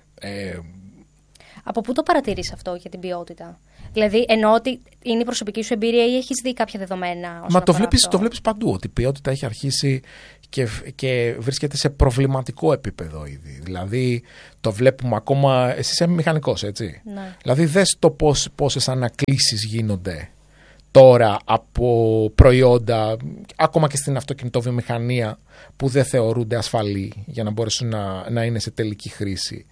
Από πού το παρατηρείς αυτό για την ποιότητα? Δηλαδή, εννοώ ότι είναι η προσωπική σου εμπειρία ή έχεις δει κάποια δεδομένα? Μα το βλέπεις παντού, ότι η ποιότητα έχει αρχίσει και βρίσκεται σε προβληματικό επίπεδο ήδη. Δηλαδή, το βλέπουμε ακόμα... Εσύ είσαι μηχανικός, έτσι? Ναι. Δηλαδή, δες το πόσες ανακλήσεις γίνονται τώρα από προϊόντα, ακόμα και στην αυτοκινητοβιομηχανία, που δεν θεωρούνται ασφαλή για να μπορέσουν να είναι σε τελική χρήση.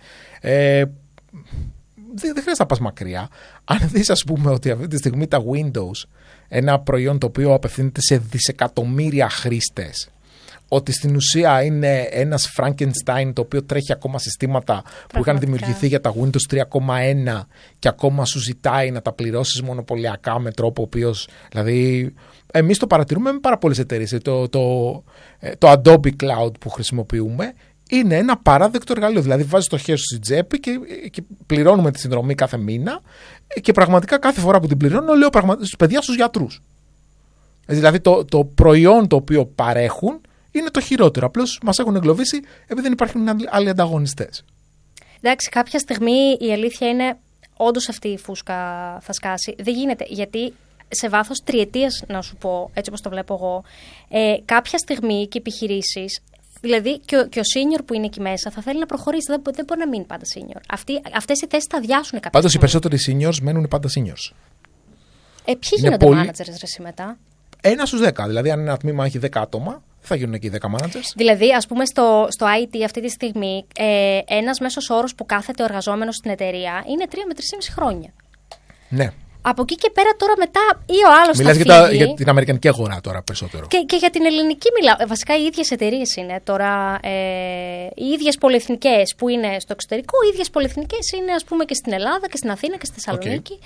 Δεν χρειάζεται να πας μακριά. Αν δεις, ας πούμε, ότι αυτή τη στιγμή τα Windows, ένα προϊόν το οποίο απευθύνεται σε δισεκατομμύρια χρήστες, ότι στην ουσία είναι ένας Frankenstein το οποίο τρέχει ακόμα συστήματα που είχαν δημιουργηθεί για τα Windows 3.1 και ακόμα σου ζητάει να τα πληρώσεις μονοπωλιακά με τρόπο ο οποίος, δηλαδή, εμείς το παρατηρούμε με πάρα πολλές εταιρείες. Το Adobe Cloud που χρησιμοποιούμε είναι ένα παράδεκτο εργαλείο. Δηλαδή, βάζεις το χέρι σου στην τσέπη και πληρώνουμε τη συνδρομή κάθε μήνα και πραγματικά κάθε φορά που την πληρώνω λέω στους παιδιά, στους γιατρούς. Δηλαδή, το προϊόν το οποίο παρέχουν είναι το χειρότερο. Απλώς μας έχουν εγκλωβίσει επειδή δεν υπάρχουν άλλοι ανταγωνιστές. Εντάξει, κάποια στιγμή η αλήθεια είναι όντως αυτή η φούσκα θα σκάσει. Δεν γίνεται, γιατί σε βάθος τριετίας, να σου πω, έτσι όπως το βλέπω εγώ, κάποια στιγμή και επιχειρήσεις, δηλαδή και ο senior που είναι εκεί μέσα θα θέλει να προχωρήσει. Δεν μπορεί να μείνει πάντα senior. Αυτές οι θέσεις θα αδειάσουν κάποια Πάντως στιγμή. οι περισσότεροι seniors μένουν πάντα seniors. Ποιοι γίνονται managers ρε μετά? 1 στους 10. Δηλαδή, αν ένα τμήμα έχει 10 άτομα, θα γίνουν εκεί 10 managers. Δηλαδή, ας πούμε, στο IT αυτή τη στιγμή, ένας μέσος όρος που κάθεται ο εργαζόμενος στην εταιρεία είναι 3 με 3,5 χρόνια. Ναι. Από εκεί και πέρα τώρα μετά ή ο άλλος μιλάς θα φύγει. για την αμερικανική αγορά τώρα περισσότερο. Και για την ελληνική μιλάω. Βασικά οι ίδιες εταιρείες είναι τώρα. Οι ίδιες πολυεθνικές που είναι στο εξωτερικό, οι ίδιες πολυεθνικές είναι, ας πούμε, και στην Ελλάδα και στην Αθήνα και στη Θεσσαλονίκη.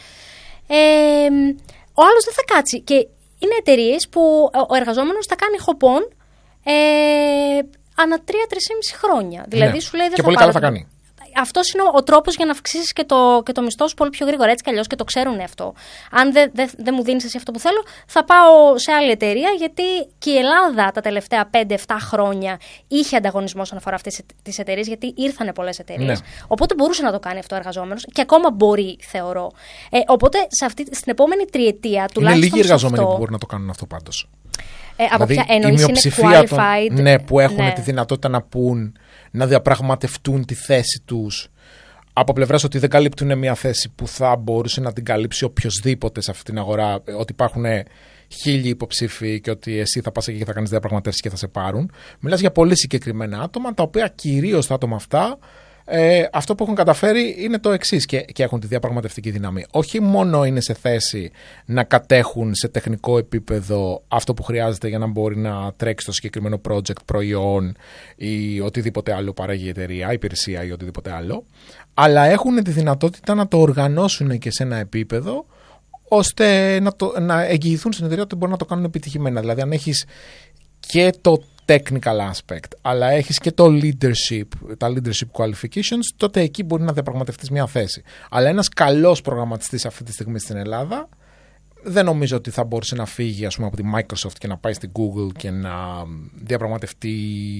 Ο άλλος δεν θα κάτσει. Και είναι εταιρείες που ο εργαζόμενος θα κάνει χοπών ανά 3-3,5 χρόνια. Δηλαδή, ναι. σου λέει δεν και θα πολύ καλά θα κάνει. Αυτός είναι ο τρόπος για να αυξήσεις και το μισθό σου πολύ πιο γρήγορα. Έτσι κι αλλιώς και το ξέρουν αυτό. Αν δεν μου δίνεις εσύ αυτό που θέλω, θα πάω σε άλλη εταιρεία, γιατί και η Ελλάδα τα τελευταία 5-7 χρόνια είχε ανταγωνισμό όσον αφορά αυτές τις εταιρείες, γιατί ήρθανε πολλές εταιρείες. Ναι. Οπότε μπορούσε να το κάνει αυτό ο εργαζόμενος και ακόμα μπορεί, θεωρώ. Οπότε στην επόμενη τριετία τουλάχιστον. Είναι λίγοι εργαζόμενοι που μπορούν να το κάνουν αυτό πάντως. Από δηλαδή, ποια εννοείς είναι qualified. Ναι, που έχουν τη δυνατότητα να πούν, να διαπραγματευτούν τη θέση τους από πλευράς ότι δεν καλύπτουν μια θέση που θα μπορούσε να την καλύψει οποιοσδήποτε σε αυτή την αγορά, ότι υπάρχουν 1000 υποψήφοι και ότι εσύ θα πας εκεί και θα κάνεις διαπραγματεύσεις και θα σε πάρουν. Μιλάς για πολύ συγκεκριμένα άτομα, τα οποία κυρίως τα άτομα αυτά, αυτό που έχουν καταφέρει είναι το εξής και έχουν τη διαπραγματευτική δύναμη. Όχι μόνο είναι σε θέση να κατέχουν σε τεχνικό επίπεδο αυτό που χρειάζεται για να μπορεί να τρέξει το συγκεκριμένο project, προϊόν ή οτιδήποτε άλλο παράγει η εταιρεία, υπηρεσία ή οτιδήποτε άλλο, αλλά έχουν τη δυνατότητα να το οργανώσουν και σε ένα επίπεδο ώστε να εγγυηθούν στην εταιρεία ότι μπορούν να το κάνουν επιτυχημένα. Δηλαδή, αν έχεις και το technical aspect, αλλά έχεις και το leadership, τα leadership qualifications, τότε εκεί μπορεί να διαπραγματευτείς μια θέση. Αλλά ένας καλός προγραμματιστής αυτή τη στιγμή στην Ελλάδα δεν νομίζω ότι θα μπορούσε να φύγει, ας πούμε, από τη Microsoft και να πάει στην Google και να διαπραγματευτεί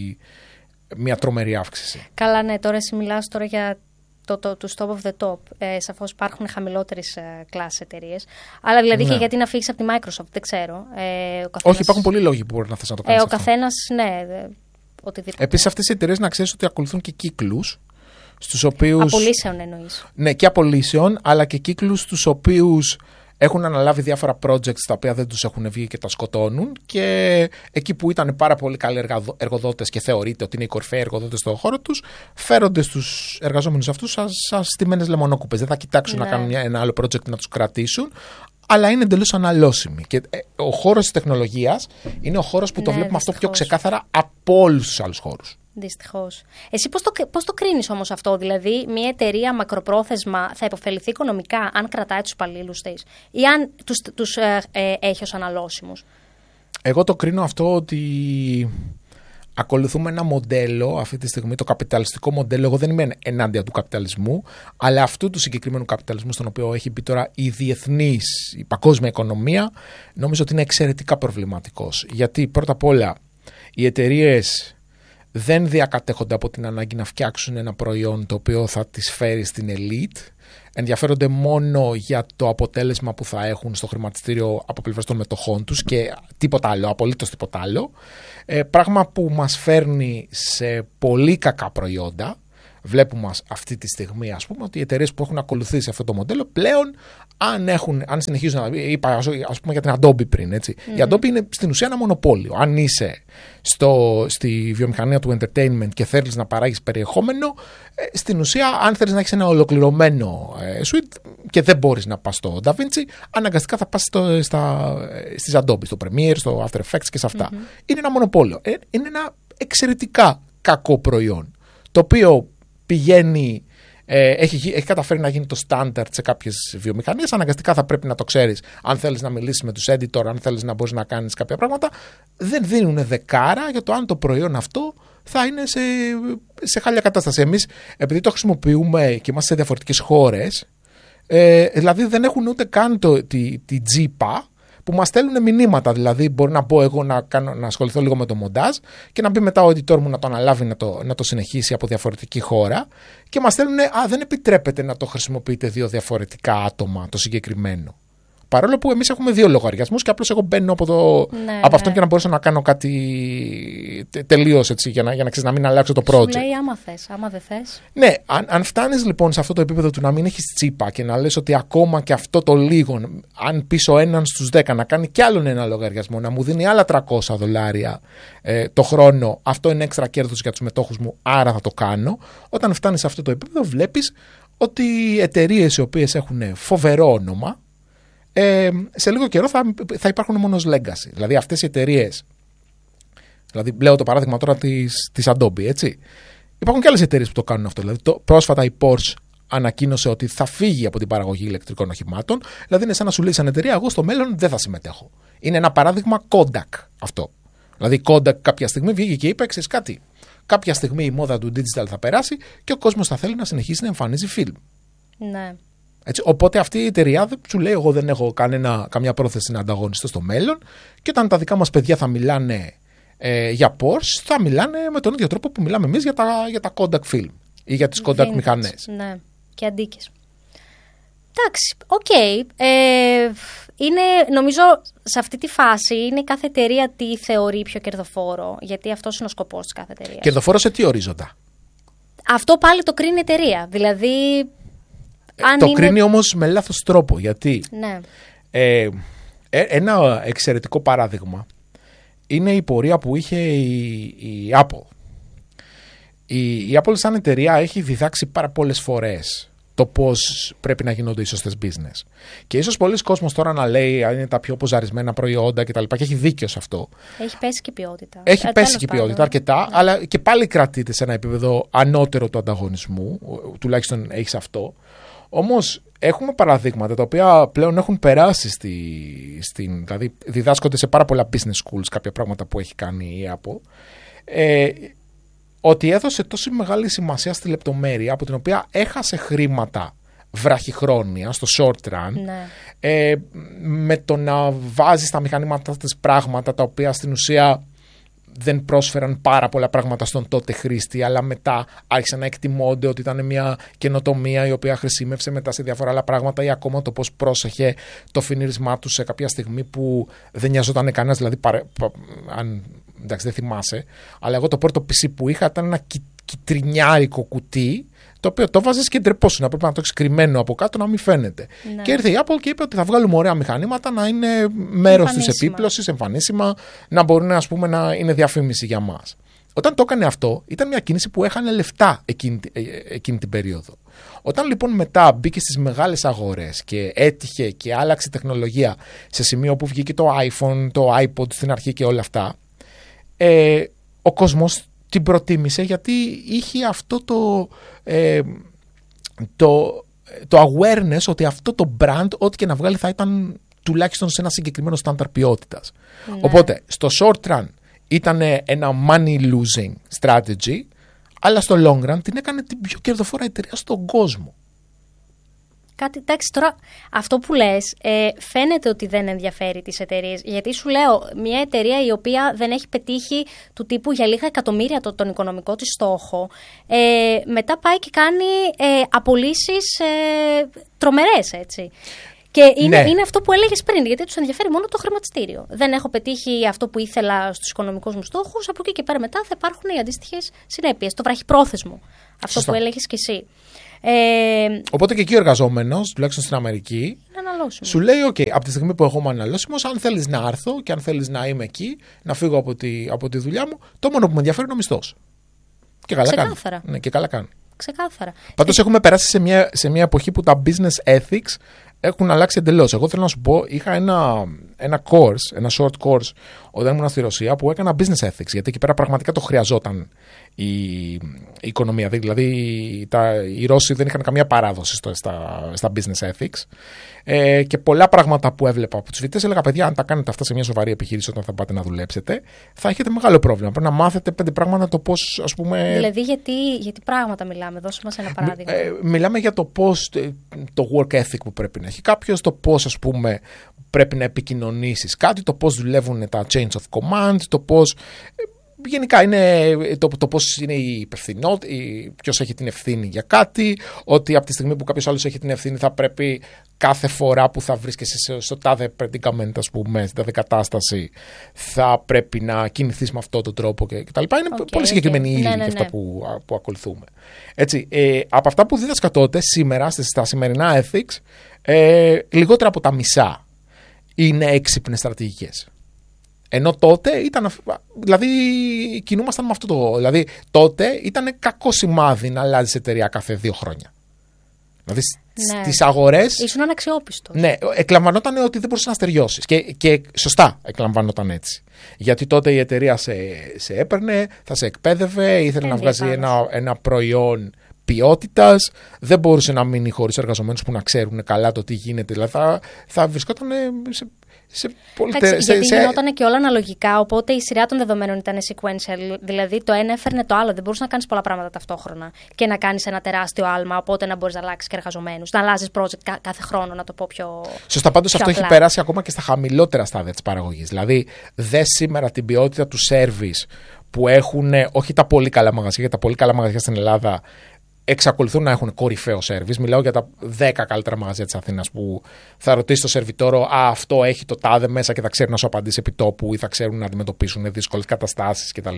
μια τρομερή αύξηση. Καλά, ναι, τώρα εσύ μιλάς τώρα για του top of the top. Σαφώς υπάρχουν χαμηλότερες κλάσης εταιρείες. Αλλά δηλαδή και γιατί να φύγεις από τη Microsoft, δεν ξέρω. Όχι, υπάρχουν πολλοί λόγοι που μπορεί να θες να το κάνεις. Ο καθένας, ναι, οτιδήποτε. Επίσης, αυτές οι εταιρείες να ξέρεις ότι ακολουθούν και κύκλους. Στους οποίους... Απολύσεων εννοείς. Ναι, και απολύσεων, αλλά και κύκλους στους οποίους έχουν αναλάβει διάφορα projects τα οποία δεν τους έχουν βγει και τα σκοτώνουν, και εκεί που ήταν πάρα πολύ καλοί εργοδότες και θεωρείται ότι είναι οι κορυφαίοι εργοδότες στον χώρο τους, φέρονται στους εργαζόμενους αυτούς σαν στημένες λεμονόκουπες. Δεν θα κοιτάξουν να κάνουν ένα άλλο project να τους κρατήσουν, αλλά είναι εντελώς αναλώσιμοι. Και ο χώρος της τεχνολογίας είναι ο χώρος που το βλέπουμε αυτό πιο ξεκάθαρα από όλους τους άλλους χώρους. Δυστυχώς. Εσύ πώς το κρίνεις όμως αυτό? Δηλαδή, μια εταιρεία μακροπρόθεσμα θα υποφεληθεί οικονομικά αν κρατάει τους υπαλλήλους της ή αν τους έχει ως αναλώσιμους? Εγώ το κρίνω αυτό ότι ακολουθούμε ένα μοντέλο αυτή τη στιγμή, το καπιταλιστικό μοντέλο. Εγώ δεν είμαι ενάντια του καπιταλισμού, αλλά αυτού του συγκεκριμένου καπιταλισμού, στον οποίο έχει μπει τώρα η παγκόσμια οικονομία, νομίζω ότι είναι εξαιρετικά προβληματικός. Γιατί πρώτα απ' όλα οι εταιρείες δεν διακατέχονται από την ανάγκη να φτιάξουν ένα προϊόν το οποίο θα τις φέρει στην ελίτ. Ενδιαφέρονται μόνο για το αποτέλεσμα που θα έχουν στο χρηματιστήριο από πλευράς των μετοχών τους και τίποτα άλλο, απολύτως τίποτα άλλο. Πράγμα που μας φέρνει σε πολύ κακά προϊόντα. Βλέπουμε αυτή τη στιγμή, ας πούμε, ότι οι εταιρείες που έχουν ακολουθήσει αυτό το μοντέλο πλέον, αν συνεχίζουν να. Είπα, ας πούμε, για την Adobe πριν. Έτσι. Η Adobe είναι στην ουσία ένα μονοπόλιο. Αν είσαι στη βιομηχανία του entertainment και θέλεις να παράγεις περιεχόμενο, στην ουσία, αν θέλεις να έχεις ένα ολοκληρωμένο suite και δεν μπορείς να πας στο DaVinci, αναγκαστικά θα πας στις Adobe, στο Premiere, στο After Effects και σε αυτά. Είναι ένα μονοπόλιο. Είναι ένα εξαιρετικά κακό προϊόν, το οποίο πηγαίνει, έχει καταφέρει να γίνει το standard σε κάποιες βιομηχανίες. Αναγκαστικά θα πρέπει να το ξέρεις αν θέλεις να μιλήσεις με τους editor, αν θέλεις να μπορείς να κάνεις κάποια πράγματα. Δεν δίνουν δεκάρα για το αν το προϊόν αυτό θα είναι σε χάλια κατάσταση. Εμείς, επειδή το χρησιμοποιούμε και είμαστε σε διαφορετικές χώρες, δηλαδή δεν έχουν ούτε καν τη τζίπα που μας στέλνουν μηνύματα. Δηλαδή, μπορεί να μπω εγώ να ασχοληθώ λίγο με το μοντάζ και να μπει μετά ο editor μου να το αναλάβει να το συνεχίσει από διαφορετική χώρα και μας στέλνουν, δεν επιτρέπεται να το χρησιμοποιείτε 2 διαφορετικά άτομα το συγκεκριμένο. Παρόλο που εμείς έχουμε 2 λογαριασμούς και απλώς εγώ μπαίνω από αυτόν και να μπορέσω να κάνω κάτι τελείως έτσι για να ξέρεις, να μην αλλάξω το project. Σου λέει άμα θες, άμα δεν θες. Ναι, αν φτάνεις λοιπόν σε αυτό το επίπεδο του να μην έχεις τσίπα και να λες ότι ακόμα και αυτό το λίγο, αν πεις ο έναν στους 10 να κάνει κι άλλον ένα λογαριασμό, να μου δίνει άλλα $300 το χρόνο, αυτό είναι έξτρα κέρδος για τους μετόχους μου, άρα θα το κάνω. Όταν φτάνεις σε αυτό το επίπεδο, βλέπεις ότι οι εταιρείες οι οποίες έχουν φοβερό όνομα, σε λίγο καιρό θα υπάρχουν μόνο ως legacy. Δηλαδή αυτές οι εταιρείες, δηλαδή λέω το παράδειγμα τώρα της Adobe, έτσι. Υπάρχουν και άλλες εταιρείες που το κάνουν αυτό. Δηλαδή πρόσφατα η Porsche ανακοίνωσε ότι θα φύγει από την παραγωγή ηλεκτρικών οχημάτων. Δηλαδή είναι σαν να σου λέει σαν εταιρεία, εγώ στο μέλλον δεν θα συμμετέχω. Είναι ένα παράδειγμα Kodak αυτό. Δηλαδή η Kodak κάποια στιγμή βγήκε και είπε, ξέρεις κάτι, κάποια στιγμή η μόδα του digital θα περάσει και ο κόσμος θα θέλει να συνεχίσει να εμφανίζει film. Ναι. Έτσι, οπότε αυτή η εταιρεία σου λέει: εγώ δεν έχω καμιά πρόθεση να ανταγωνιστώ στο μέλλον, και όταν τα δικά μας παιδιά θα μιλάνε για Porsche, θα μιλάνε με τον ίδιο τρόπο που μιλάμε εμείς για τα Kodak film ή για τις Kodak μηχανές. Ναι, και αντίκες. Εντάξει, οκ. Είναι, νομίζω, σε αυτή τη φάση είναι κάθε εταιρεία τι θεωρεί πιο κερδοφόρο, γιατί αυτός είναι ο σκοπός της κάθε εταιρείας. Κερδοφόρο σε τι ορίζοντα? Αυτό πάλι το κρίνει η εταιρεία. Δηλαδή. Το κρίνει όμως με λάθος τρόπο, γιατί ναι. Ένα εξαιρετικό παράδειγμα είναι η πορεία που είχε η Apple. Η Apple σαν εταιρεία έχει διδάξει πάρα πολλές φορές το πώς πρέπει να γίνονται οι σωστές business. Και ίσως πολλοί κόσμος τώρα να λέει αν είναι τα πιο ποζαρισμένα προϊόντα κτλ. Και έχει δίκιο σε αυτό. Έχει πέσει και η ποιότητα. Έχει πέσει και η ποιότητα αρκετά, αλλά και πάλι κρατείται σε ένα επίπεδο ανώτερο του ανταγωνισμού. Τουλάχιστον έχεις αυτό. Όμως έχουμε παραδείγματα τα οποία πλέον έχουν περάσει δηλαδή διδάσκονται σε πάρα πολλά business schools κάποια πράγματα που έχει κάνει η Apple, ότι έδωσε τόσο μεγάλη σημασία στη λεπτομέρεια από την οποία έχασε χρήματα βραχυχρόνια στο short run, ναι. Με το να βάζει στα μηχανήματα της πράγματα τα οποία στην ουσία δεν πρόσφεραν πάρα πολλά πράγματα στον τότε χρήστη, αλλά μετά άρχισαν να εκτιμώνται ότι ήταν μια καινοτομία η οποία χρησιμεύσε μετά σε διάφορα άλλα πράγματα, ή ακόμα το πώς πρόσεχε το φινίρισμά του σε κάποια στιγμή που δεν νοιαζόταν κανένας. Δηλαδή, εντάξει, δεν θυμάσαι, αλλά εγώ το πρώτο PC που είχα ήταν ένα κιτρινιάρικο κουτί, το οποίο το βάζεις και ντρεπόσου, να πρέπει να το έχεις κρυμμένο από κάτω να μην φαίνεται. Ναι. Και ήρθε η Apple και είπε ότι θα βγάλουμε ωραία μηχανήματα να είναι μέρος της επίπλωσης, εμφανίσιμα, να μπορούν, ας πούμε, να είναι διαφήμιση για μας. Όταν το έκανε αυτό, ήταν μια κίνηση που έχανε λεφτά εκείνη την περίοδο. Όταν λοιπόν μετά μπήκε στις μεγάλες αγορές και έτυχε και άλλαξε τεχνολογία σε σημείο που βγήκε το iPhone, το iPod στην αρχή και όλα αυτά, ο κόσμος την προτίμησε γιατί είχε αυτό το awareness ότι αυτό το brand, ό,τι και να βγάλει, θα ήταν τουλάχιστον σε ένα συγκεκριμένο στάνταρ ποιότητας. Ναι. Οπότε, στο short run, ήταν ένα money losing strategy, αλλά στο long run την έκανε την πιο κερδοφόρα εταιρεία στον κόσμο. Εντάξει, τώρα αυτό που λες φαίνεται ότι δεν ενδιαφέρει τις εταιρείες. Γιατί σου λέω, μια εταιρεία η οποία δεν έχει πετύχει του τύπου για λίγα εκατομμύρια τον οικονομικό της στόχο, μετά πάει και κάνει απολύσεις τρομερές, έτσι. Και είναι αυτό που έλεγες πριν, γιατί τους ενδιαφέρει μόνο το χρηματιστήριο. Δεν έχω πετύχει αυτό που ήθελα στους οικονομικούς μου στόχους, από εκεί και πέρα μετά θα υπάρχουν οι αντίστοιχες συνέπειες. Το βραχυπρόθεσμο, αυτό που έλεγες κι εσύ. Οπότε και εκεί ο εργαζόμενος, τουλάχιστον στην Αμερική, σου λέει: OK, από τη στιγμή που εγώ είμαι αναλώσιμος, αν θέλεις να έρθω και αν θέλεις να είμαι εκεί, να φύγω από τη δουλειά μου, το μόνο που με ενδιαφέρει είναι ο μισθός. Και καλά κάνει. Ναι, και καλά κάνει. Ξεκάθαρα. Πάντως έχουμε περάσει σε μια εποχή που τα business ethics έχουν αλλάξει εντελώς. Εγώ θέλω να σου πω, είχα ένα short course όταν ήμουν στη Ρωσία που έκανα business ethics, γιατί εκεί πέρα πραγματικά το χρειαζόταν η οικονομία. Δηλαδή οι Ρώσοι δεν είχαν καμία παράδοση στα business ethics και πολλά πράγματα που έβλεπα από τους φοιτητές έλεγα: παιδιά, αν τα κάνετε αυτά σε μια σοβαρή επιχείρηση όταν θα πάτε να δουλέψετε, θα έχετε μεγάλο πρόβλημα. Πρέπει να μάθετε 5 πράγματα το πώς, ας πούμε. Δηλαδή, γιατί πράγματα μιλάμε, δώσε μας ένα παράδειγμα. Μιλάμε για το πώς, το work ethic που πρέπει να έχει κάποιος, το πώς, ας πούμε, πρέπει να επικοινωνήσεις κάτι, το πώς δουλεύουν τα chains of command, το πώς. Γενικά είναι το πώς είναι η υπευθυνότητα, ποιος έχει την ευθύνη για κάτι, ότι από τη στιγμή που κάποιος άλλος έχει την ευθύνη θα πρέπει κάθε φορά που θα βρίσκεσαι στο τάδε predicament, ας πούμε, στην τάδε κατάσταση, θα πρέπει να κινηθείς με αυτόν τον τρόπο κτλ. Είναι πολύ συγκεκριμένη η ύλη και αυτά που ακολουθούμε. Έτσι, από αυτά που δίδασκα τότε, σήμερα, στα σημερινά ethics, λιγότερα από τα μισά είναι έξυπνες στρατηγικές. Ενώ τότε ήταν. Δηλαδή, κινούμασταν με αυτό το. Δηλαδή, τότε ήταν κακό σημάδι να αλλάζει εταιρεία κάθε 2 χρόνια. Δηλαδή, στις αγορές. Ήσουν αναξιόπιστος. Ναι, εκλαμβανόταν ότι δεν μπορούσε να στεριώσεις. Και σωστά εκλαμβανόταν έτσι. Γιατί τότε η εταιρεία σε έπαιρνε, θα σε εκπαίδευε, ήθελε να βγάζει ένα προϊόν ποιότητας, δεν μπορούσε να μείνει χωρίς εργαζομένους που να ξέρουν καλά το τι γίνεται. Δηλαδή, θα βρισκόταν γιατί γινόταν και όλα αναλογικά, οπότε η σειρά των δεδομένων ήταν sequential. Δηλαδή το ένα έφερνε το άλλο. Δεν μπορούσε να κάνεις πολλά πράγματα ταυτόχρονα και να κάνεις ένα τεράστιο άλμα. Οπότε να μπορείς να αλλάξεις και εργαζομένους. Να αλλάζεις project κάθε χρόνο, να το πω πιο. Σωστά, πάντως αυτό έχει περάσει ακόμα και στα χαμηλότερα στάδια της παραγωγής. Δηλαδή, δες σήμερα την ποιότητα του service που έχουν όχι τα πολύ καλά μαγαζιά, γιατί τα πολύ καλά μαγαζιά στην Ελλάδα εξακολουθούν να έχουν κορυφαίο σερβις. Μιλάω για τα 10 καλύτερα μαγαζιά της Αθήνας που θα ρωτήσει το σερβιτόρο: αυτό έχει το τάδε μέσα και θα ξέρουν να σου απαντήσει επί τόπου ή θα ξέρουν να αντιμετωπίσουν δύσκολες καταστάσεις κτλ.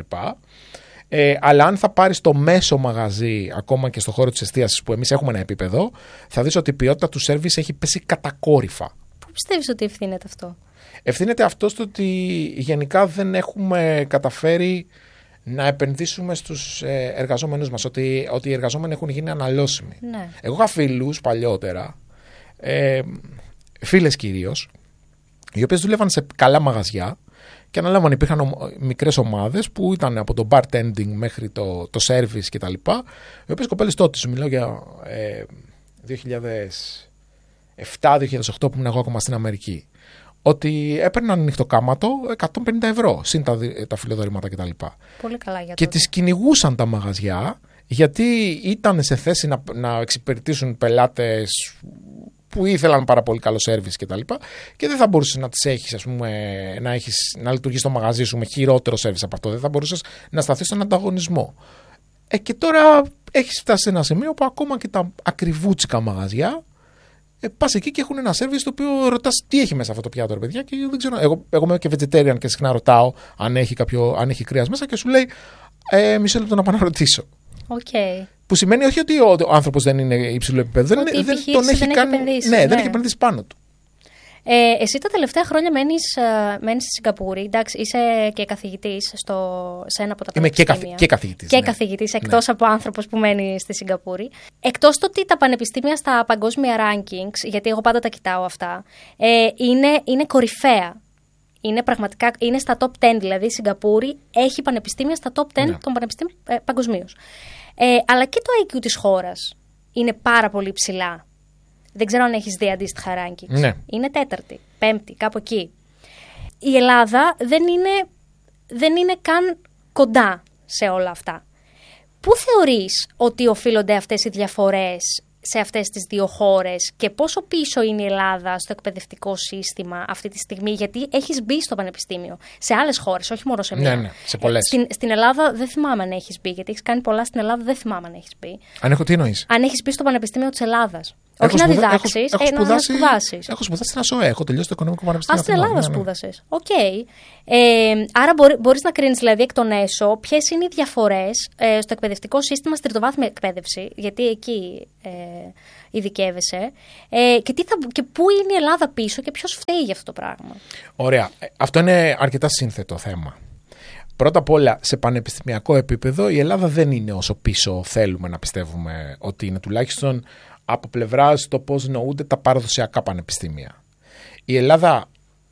Αλλά αν θα πάρεις το μέσο μαγαζί, ακόμα και στο χώρο της εστίασης που εμείς έχουμε ένα επίπεδο, θα δεις ότι η ποιότητα του σερβις έχει πέσει κατακόρυφα. Πού πιστεύεις ότι ευθύνεται αυτό? Ευθύνεται αυτό στο ότι γενικά δεν έχουμε καταφέρει να επενδύσουμε στους εργαζόμενους μας, ότι οι εργαζόμενοι έχουν γίνει αναλώσιμοι. Ναι. Εγώ είχα φίλους παλιότερα, φίλες κυρίως, οι οποίες δούλευαν σε καλά μαγαζιά και αναλάμβανε, υπήρχαν μικρές ομάδες που ήταν από το bartending μέχρι το service κτλ. Οι οποίες κοπέλες τότε, σου μιλάω για 2007-2008 που ήμουν εγώ ακόμα στην Αμερική, ότι έπαιρναν νυχτοκάματο 150 ευρώ συν τα φιλοδορήματα κτλ. Πολύ καλά για και τις κυνηγούσαν τα μαγαζιά γιατί ήταν σε θέση να εξυπηρετήσουν πελάτες που ήθελαν πάρα πολύ καλό σέρβις κτλ. Και δεν θα μπορούσες να τις έχεις, ας πούμε, να λειτουργείς το μαγαζί σου με χειρότερο σέρβις από αυτό. Δεν θα μπορούσες να σταθείς στον ανταγωνισμό. Και τώρα έχεις φτάσει σε ένα σημείο που ακόμα και τα ακριβούτσικα μαγαζιά πας εκεί και έχουν ένα σερβις το οποίο ρωτάς τι έχει μέσα αυτό το πιάτο, ρε παιδιά, και δεν ξέρω. Εγώ είμαι και vegetarian και συχνά ρωτάω αν έχει κρέας μέσα και σου λέει μισό λεπτό να πάω να ρωτήσω. Okay. Που σημαίνει όχι ότι ο άνθρωπος δεν είναι υψηλού επίπεδου, δεν τον έχει κάνει. Ναι, δεν έχει επενδύσει πάνω του. Εσύ τα τελευταία χρόνια μένεις στη Σιγκαπούρη, εντάξει, είσαι και καθηγητής σε ένα από τα πανεπιστήμια. Είμαι και καθηγητής. Και καθηγητής, εκτός από άνθρωπος που μένει στη Σιγκαπούρη. Εκτός το ότι τα πανεπιστήμια στα παγκόσμια rankings, γιατί εγώ πάντα τα κοιτάω αυτά, είναι κορυφαία. Είναι πραγματικά, είναι στα top 10, δηλαδή η Σιγκαπούρη έχει πανεπιστήμια στα top 10 των πανεπιστήμιων παγκοσμίως. Αλλά και το IQ της χώρας είναι πάρα πολύ ψηλά. Δεν ξέρω αν έχεις δει αντίστοιχα rankings. Ναι. Είναι 4η, 5η, κάπου εκεί. Η Ελλάδα δεν είναι δεν είναι καν κοντά σε όλα αυτά. Πού θεωρείς ότι οφείλονται αυτές οι διαφορές σε αυτές τις δύο χώρες και πόσο πίσω είναι η Ελλάδα στο εκπαιδευτικό σύστημα αυτή τη στιγμή? Γιατί έχεις μπει στο πανεπιστήμιο σε άλλες χώρες, όχι μόνο σε μία. Ναι, σε πολλές. Στην Ελλάδα δεν θυμάμαι αν έχεις μπει, γιατί έχεις κάνει πολλά στην Ελλάδα, δεν θυμάμαι αν έχεις μπει. Αν έχω, τι εννοείς? Αν έχεις μπει στο Πανεπιστήμιο της Ελλάδας. Όχι να διδάξεις, να σπουδάσεις. Έχω σπουδάσει στην ΑΣΟΕ, έχω τελειώσει το Οικονομικό Πανεπιστήμιο. Στην Ελλάδα σπούδασες. Οκ. Άρα μπορείς να κρίνεις δηλαδή εκ των έσω ποιες είναι οι διαφορές στο εκπαιδευτικό σύστημα στη τριτοβάθμια εκπαίδευση, γιατί εκεί ειδικεύεσαι, και πού είναι η Ελλάδα πίσω και ποιος φταίει για αυτό το πράγμα. Ωραία. Αυτό είναι αρκετά σύνθετο θέμα. Πρώτα απ' όλα, σε πανεπιστημιακό επίπεδο, η Ελλάδα δεν είναι όσο πίσω θέλουμε να πιστεύουμε ότι είναι, τουλάχιστον από πλευράς το πώς νοούνται τα παραδοσιακά πανεπιστήμια. Η Ελλάδα,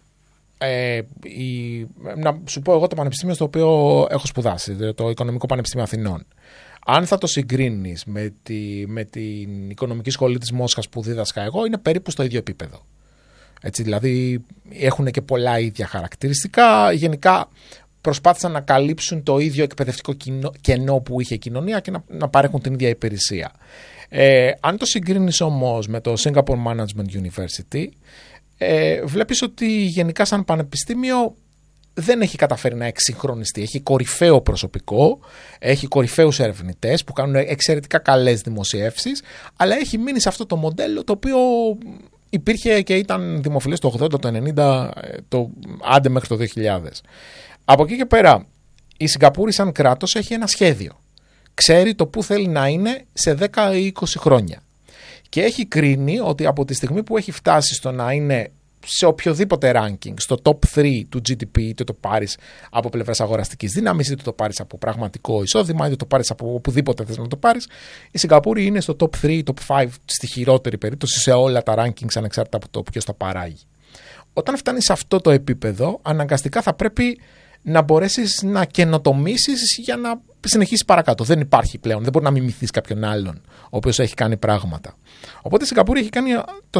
να σου πω εγώ το πανεπιστήμιο στο οποίο έχω σπουδάσει, το Οικονομικό Πανεπιστήμιο Αθηνών, αν θα το συγκρίνεις με την Οικονομική Σχολή της Μόσχας που δίδασκα εγώ, είναι περίπου στο ίδιο επίπεδο. Έτσι, δηλαδή έχουν και πολλά ίδια χαρακτηριστικά. Γενικά προσπάθησαν να καλύψουν το ίδιο εκπαιδευτικό κενό που είχε η κοινωνία και να παρέχουν την ίδια υπηρεσία. Αν το συγκρίνεις όμως με το Singapore Management University, βλέπεις ότι γενικά σαν πανεπιστήμιο δεν έχει καταφέρει να εξυγχρονιστεί. Έχει κορυφαίο προσωπικό, έχει κορυφαίους ερευνητές που κάνουν εξαιρετικά καλές δημοσιεύσεις, αλλά έχει μείνει σε αυτό το μοντέλο το οποίο υπήρχε και ήταν δημοφιλές το 80, το 90, άντε μέχρι το 2000. Από εκεί και πέρα, η Σιγκαπούρη σαν κράτος έχει ένα σχέδιο. Ξέρει το που θέλει να είναι σε 10 ή 20 χρόνια. Και έχει κρίνει ότι από τη στιγμή που έχει φτάσει στο να είναι σε οποιοδήποτε ranking, στο top 3 του GDP, είτε το πάρεις από πλευράς αγοραστικής δύναμης, είτε το πάρεις από πραγματικό εισόδημα, είτε το πάρεις από οπουδήποτε θες να το πάρεις, η Σιγκαπούρη είναι στο top 3, top 5 στη χειρότερη περίπτωση σε όλα τα rankings ανεξάρτητα από το ποιος τα παράγει. Όταν φτάνεις σε αυτό το επίπεδο, αναγκαστικά θα πρέπει να μπορέσεις να καινοτομήσεις για να συνεχίσεις παρακάτω. Δεν υπάρχει πλέον, δεν μπορεί να μιμηθείς κάποιον άλλον ο οποίος έχει κάνει πράγματα. Οπότε η Σιγκαπούρη έχει κάνει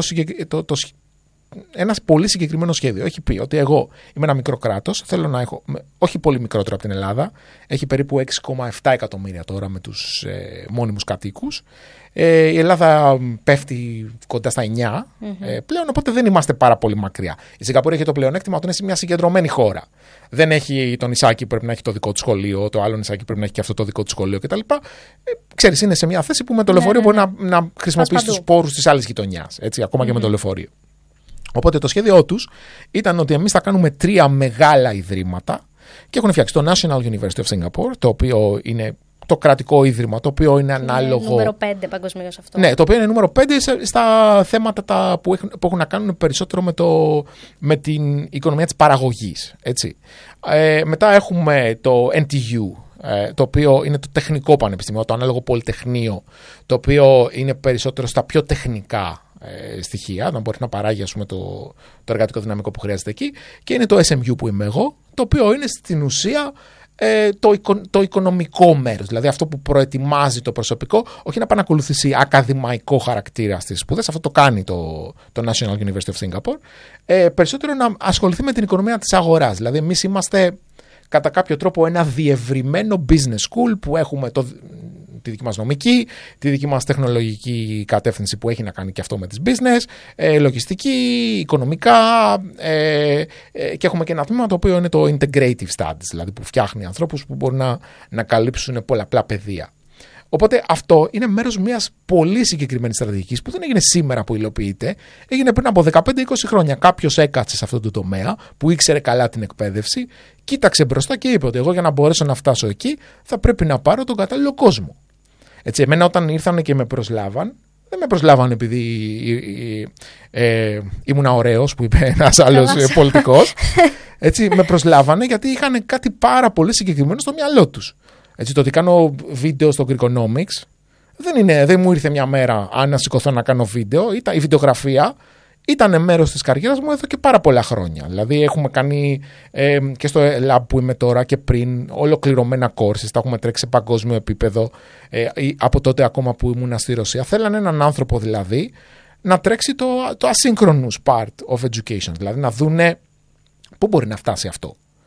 ένα πολύ συγκεκριμένο σχέδιο. Έχει πει ότι εγώ είμαι ένα μικρό κράτος, θέλω να έχω, όχι πολύ μικρότερο από την Ελλάδα, έχει περίπου 6,7 εκατομμύρια τώρα με τους μόνιμους κατοίκους. Η Ελλάδα πέφτει κοντά στα 9 πλέον, οπότε δεν είμαστε πάρα πολύ μακριά. Η Σιγκαπούρη έχει το πλεονέκτημα ότι είναι μια συγκεντρωμένη χώρα. Δεν έχει το νησάκι που πρέπει να έχει το δικό του σχολείο, το άλλο νησάκι πρέπει να έχει και αυτό το δικό του σχολείο κτλ. Ξέρεις, είναι σε μια θέση που με το λεωφορείο μπορεί να χρησιμοποιήσει τους πόρους της άλλης γειτονιάς, ακόμα και με το λεωφορείο. Οπότε το σχέδιό τους ήταν ότι εμείς θα κάνουμε 3 μεγάλα ιδρύματα και έχουν φτιάξει το National University of Singapore, το οποίο είναι το κρατικό ίδρυμα, το οποίο είναι ανάλογο. Είναι νούμερο 5 παγκοσμίως αυτό. Ναι, το οποίο είναι νούμερο 5 στα θέματα που έχουν να κάνουν περισσότερο με την οικονομία της παραγωγής. Έτσι. Μετά έχουμε το NTU, το οποίο είναι το τεχνικό πανεπιστήμιο, το ανάλογο πολυτεχνείο, το οποίο είναι περισσότερο στα πιο τεχνικά στοιχεία, να μπορεί να παράγει το εργατικό δυναμικό που χρειάζεται εκεί, και είναι το SMU που είμαι εγώ, το οποίο είναι στην ουσία το οικονομικό μέρος, δηλαδή αυτό που προετοιμάζει το προσωπικό, όχι να πάει να ακολουθήσει ακαδημαϊκό χαρακτήρα στις σπουδές, αυτό το κάνει το National University of Singapore, περισσότερο να ασχοληθεί με την οικονομία της αγοράς. Δηλαδή εμείς είμαστε κατά κάποιο τρόπο ένα διευρυμένο business school που έχουμε τη δική μας νομική, τη δική μας τεχνολογική κατεύθυνση που έχει να κάνει και αυτό με τις business, λογιστική, οικονομικά, και έχουμε και ένα τμήμα το οποίο είναι το integrative studies, δηλαδή που φτιάχνει ανθρώπους που μπορούν να καλύψουν πολλαπλά πεδία. Οπότε αυτό είναι μέρος μιας πολύ συγκεκριμένης στρατηγικής που δεν έγινε σήμερα που υλοποιείται, έγινε πριν από 15-20 χρόνια. Κάποιος έκατσε σε αυτό το τομέα που ήξερε καλά την εκπαίδευση, κοίταξε μπροστά και είπε ότι εγώ για να μπορέσω να φτάσω εκεί θα πρέπει να πάρω τον κατάλληλο κόσμο. Έτσι, εμένα όταν ήρθαν και με προσλάβαν, δεν με προσλάβαν επειδή ήμουν ωραίος, που είπε ένας άλλος πολιτικός. Έτσι, με προσλάβανε γιατί είχαν κάτι πάρα πολύ συγκεκριμένο στο μυαλό τους. Έτσι, το ότι κάνω βίντεο στο Greekonomics δεν μου ήρθε μια μέρα αν να σηκωθώ να κάνω βίντεο. Η βιντεογραφία ήταν μέρος της καριέρας μου εδώ και πάρα πολλά χρόνια. Δηλαδή έχουμε κάνει και στο lab που είμαι τώρα και πριν ολοκληρωμένα courses, τα έχουμε τρέξει σε παγκόσμιο επίπεδο από τότε ακόμα που ήμουν στη Ρωσία. Θέλανε έναν άνθρωπο δηλαδή να τρέξει το asynchronous part of education, δηλαδή να δούνε πού μπορεί να φτάσει αυτό.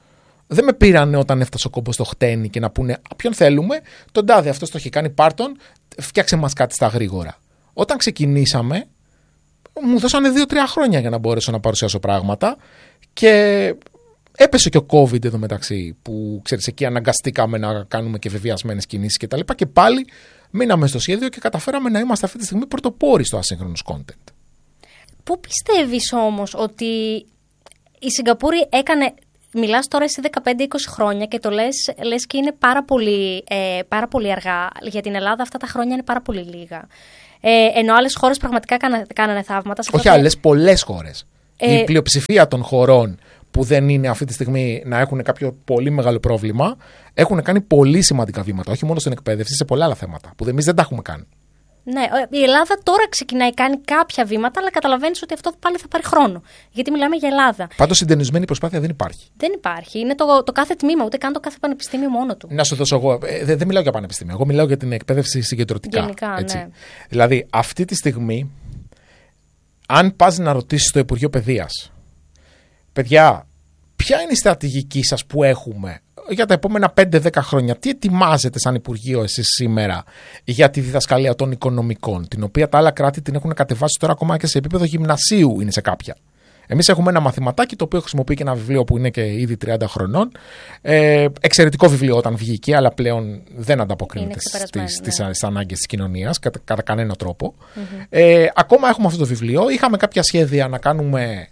Δεν με πήρανε όταν έφτασε ο κόμπος στο χτένι και να πούνε ποιον θέλουμε, τον τάδε, αυτός το έχει κάνει, πάρτον, φτιάξε μας κάτι στα γρήγορα. Όταν ξεκινήσαμε, μου δώσανε 2-3 χρόνια για να μπορέσω να παρουσιάσω πράγματα και έπεσε και ο COVID εδώ μεταξύ, που ξέρεις, εκεί αναγκαστήκαμε να κάνουμε και βεβαιασμένες κινήσεις κτλ. Και πάλι μείναμε στο σχέδιο και καταφέραμε να είμαστε αυτή τη στιγμή πρωτοπόροι στο ασύγχρονος content. Πού πιστεύεις όμως ότι η Σιγκαπούρη έκανε. Μιλάς τώρα εσύ 15-20 χρόνια και το λες και είναι πάρα πολύ αργά. Για την Ελλάδα αυτά τα χρόνια είναι πάρα πολύ λίγα. Ενώ άλλες χώρες πραγματικά κάνανε θαύματα. Όχι άλλες, πολλές χώρες. Η πλειοψηφία των χωρών που δεν είναι αυτή τη στιγμή να έχουν κάποιο πολύ μεγάλο πρόβλημα, έχουν κάνει πολύ σημαντικά βήματα. Όχι μόνο στην εκπαίδευση, σε πολλά άλλα θέματα που εμείς δεν τα έχουμε κάνει. Ναι, η Ελλάδα τώρα ξεκινάει, κάνει κάποια βήματα, αλλά καταλαβαίνεις ότι αυτό πάλι θα πάρει χρόνο. Γιατί μιλάμε για Ελλάδα. Πάντως συντονισμένη προσπάθεια δεν υπάρχει. Δεν υπάρχει. Είναι το κάθε τμήμα, ούτε καν το κάθε πανεπιστήμιο μόνο του. Να σου δώσω εγώ. Δεν μιλάω για πανεπιστήμιο. Εγώ μιλάω για την εκπαίδευση συγκεντρωτικά. Γενικά, έτσι. Ναι. Δηλαδή, αυτή τη στιγμή, αν πας να ρωτήσεις το Υπουργείο Παιδείας, παιδιά, ποια είναι η στρατηγική σας που έχουμε για τα επόμενα 5-10 χρόνια, τι ετοιμάζετε σαν Υπουργείο εσείς σήμερα για τη διδασκαλία των οικονομικών, την οποία τα άλλα κράτη την έχουν κατεβάσει τώρα ακόμα και σε επίπεδο γυμνασίου είναι σε κάποια. Εμείς έχουμε ένα μαθηματάκι το οποίο χρησιμοποιεί και ένα βιβλίο που είναι και ήδη 30 χρονών. Εξαιρετικό βιβλίο όταν βγήκε, αλλά πλέον δεν ανταποκρίνεται στις ανάγκες της κοινωνίας κατά κανένα τρόπο. Ακόμα έχουμε αυτό το βιβλίο. Είχαμε κάποια σχέδια να κάνουμε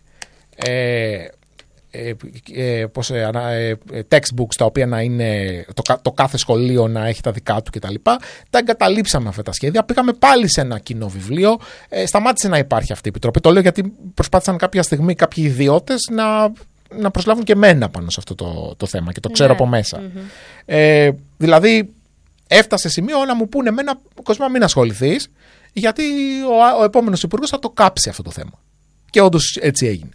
textbooks τα οποία να είναι το κάθε σχολείο να έχει τα δικά του κτλ. Τα εγκαταλείψαμε αυτά τα σχέδια. Πήγαμε πάλι σε ένα κοινό βιβλίο. Σταμάτησε να υπάρχει αυτή η επιτροπή. Το λέω γιατί προσπάθησαν κάποια στιγμή κάποιοι ιδιώτες να προσλάβουν και εμένα πάνω σε αυτό το θέμα και το ξέρω από μέσα. Δηλαδή έφτασε σημείο να μου πούνε εμένα, Κοσμά, μην ασχοληθείς, γιατί ο επόμενος υπουργός θα το κάψει αυτό το θέμα. Και όντως έτσι έγινε.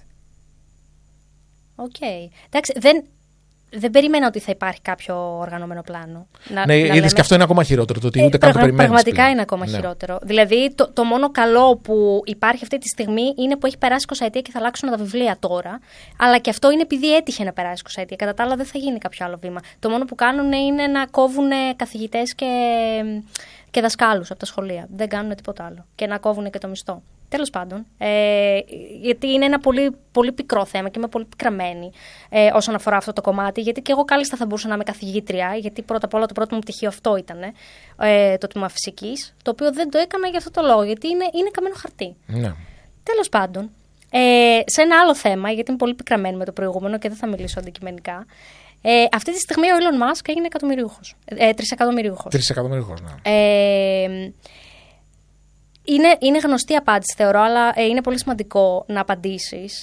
Εντάξει, δεν περίμενα ότι θα υπάρχει κάποιο οργανωμένο πλάνο. Είδες και αυτό είναι ακόμα χειρότερο. Το ότι ούτε καν το περιμένεις. Πραγματικά είναι ακόμα χειρότερο. Δηλαδή, το μόνο καλό που υπάρχει αυτή τη στιγμή είναι που έχει περάσει 20 ετία και θα αλλάξουν τα βιβλία τώρα. Αλλά και αυτό είναι επειδή έτυχε να περάσει 20 ετία. Κατά τα άλλα, δεν θα γίνει κάποιο άλλο βήμα. Το μόνο που κάνουν είναι να κόβουν καθηγητές και δασκάλους από τα σχολεία. Δεν κάνουν τίποτα άλλο. Και να κόβουν και το μισθό. Τέλος πάντων, γιατί είναι ένα πολύ, πολύ πικρό θέμα και είμαι πολύ πικραμένη όσον αφορά αυτό το κομμάτι, γιατί και εγώ κάλλιστα θα μπορούσα να είμαι καθηγήτρια, γιατί πρώτα απ' όλα το πρώτο μου πτυχίο αυτό ήταν, το τμήμα φυσικής, το οποίο δεν το έκανα για αυτό το λόγο, γιατί είναι καμένο χαρτί. Ναι. Τέλος πάντων, σε ένα άλλο θέμα, γιατί είμαι πολύ πικραμένη με το προηγούμενο και δεν θα μιλήσω αντικειμενικά, αυτή τη στιγμή ο Elon Musk έγινε τρισεκατομμυρίουχος. Τρισεκατομμυρίουχος, ναι. Είναι γνωστή απάντηση, θεωρώ, αλλά είναι πολύ σημαντικό να απαντήσεις.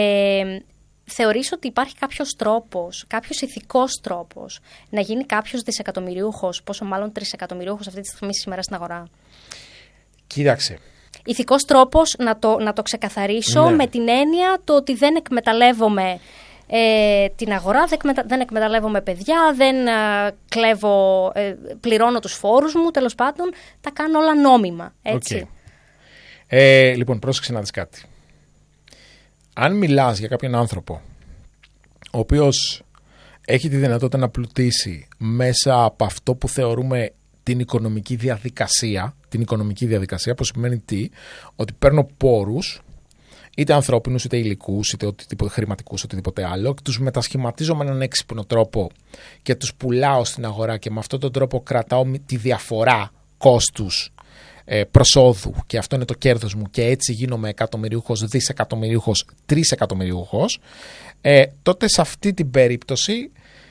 Θεωρείς ότι υπάρχει κάποιος ηθικός τρόπος να γίνει κάποιος δισεκατομμυρίουχος, πόσο μάλλον τρισεκατομμυρίουχος αυτή τη στιγμή σήμερα στην αγορά? Κοίταξε. Ηθικός τρόπος, να το ξεκαθαρίσω, με την έννοια το ότι δεν εκμεταλλεύομαι την αγορά, δεν εκμεταλλεύομαι παιδιά, δεν κλέβω, πληρώνω τους φόρους μου, τέλος πάντων, τα κάνω όλα νόμιμα, έτσι. Λοιπόν, πρόσεξε να δεις κάτι. Αν μιλάς για κάποιον άνθρωπο ο οποίος έχει τη δυνατότητα να πλουτίσει μέσα από αυτό που θεωρούμε την οικονομική διαδικασία, που σημαίνει ότι παίρνω πόρους, είτε ανθρώπινους, είτε υλικούς, είτε χρηματικούς, οτιδήποτε άλλο, και τους μετασχηματίζω με έναν έξυπνο τρόπο και τους πουλάω στην αγορά και με αυτόν τον τρόπο κρατάω τη διαφορά κόστους προσόδου και αυτό είναι το κέρδος μου και έτσι γίνομαι εκατομμυριούχος, δισεκατομμυριούχος, τρισεκατομμυριούχος, τότε σε αυτή την περίπτωση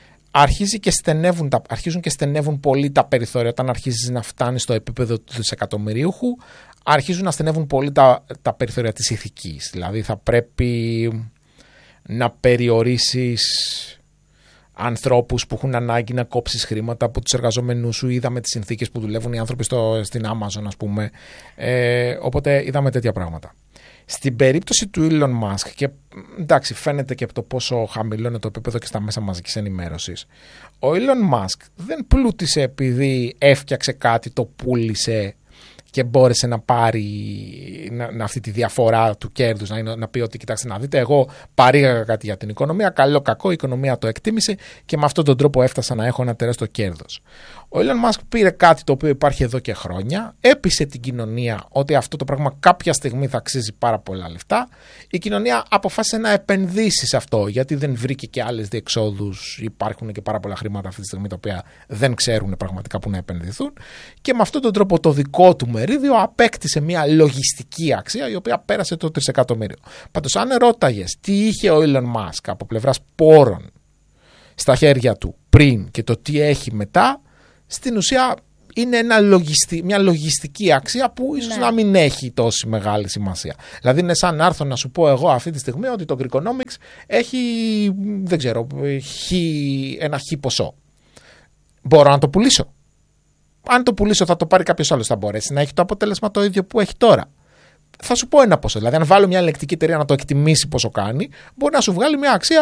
αρχίζουν και στενεύουν πολύ τα περιθώρια. Όταν αρχίζεις να φτάνεις στο επίπεδο του δισεκατομμυρίουχου, αρχίζουν να στενεύουν πολύ τα περιθώρια της ηθικής. Δηλαδή θα πρέπει να περιορίσεις ανθρώπους που έχουν ανάγκη να κόψεις χρήματα από τους εργαζόμενους σου. Είδαμε τις συνθήκες που δουλεύουν οι άνθρωποι στην Amazon, ας πούμε. Οπότε είδαμε τέτοια πράγματα. Στην περίπτωση του Elon Musk, και εντάξει, φαίνεται και από το πόσο χαμηλό είναι το επίπεδο και στα μέσα μαζικής ενημέρωσης, ο Elon Musk δεν πλούτησε επειδή έφτιαξε κάτι, το πούλησε και μπόρεσε να πάρει αυτή τη διαφορά του κέρδους, να πει ότι κοιτάξτε να δείτε, εγώ παρήγαγα κάτι για την οικονομία, καλό κακό, η οικονομία το εκτίμησε και με αυτόν τον τρόπο έφτασα να έχω ένα τεράστιο κέρδος. Ο Elon Musk πήρε κάτι το οποίο υπάρχει εδώ και χρόνια, έπεισε την κοινωνία ότι αυτό το πράγμα κάποια στιγμή θα αξίζει πάρα πολλά λεφτά. Η κοινωνία αποφάσισε να επενδύσει σε αυτό, γιατί δεν βρήκε και άλλες διεξόδους. Υπάρχουν και πάρα πολλά χρήματα αυτή τη στιγμή τα οποία δεν ξέρουν πραγματικά που να επενδυθούν. Και με αυτόν τον τρόπο το δικό του μερίδιο απέκτησε μια λογιστική αξία η οποία πέρασε το 3 εκατομμύριο. Πάντως, αν ρώταγες τι είχε ο Elon Musk από πλευράς πόρων στα χέρια του πριν και το τι έχει μετά, στην ουσία είναι μια λογιστική αξία που ίσως να μην έχει τόση μεγάλη σημασία. Δηλαδή είναι σαν να έρθω να σου πω εγώ αυτή τη στιγμή ότι το Greekonomics έχει, δεν ξέρω, ένα χ ποσό. Μπορώ να το πουλήσω. Αν το πουλήσω θα το πάρει κάποιος άλλος, θα μπορέσει να έχει το αποτέλεσμα το ίδιο που έχει τώρα. Θα σου πω ένα ποσό. Δηλαδή αν βάλω μια ελεκτική εταιρεία να το εκτιμήσει πόσο κάνει, μπορεί να σου βγάλει μια αξία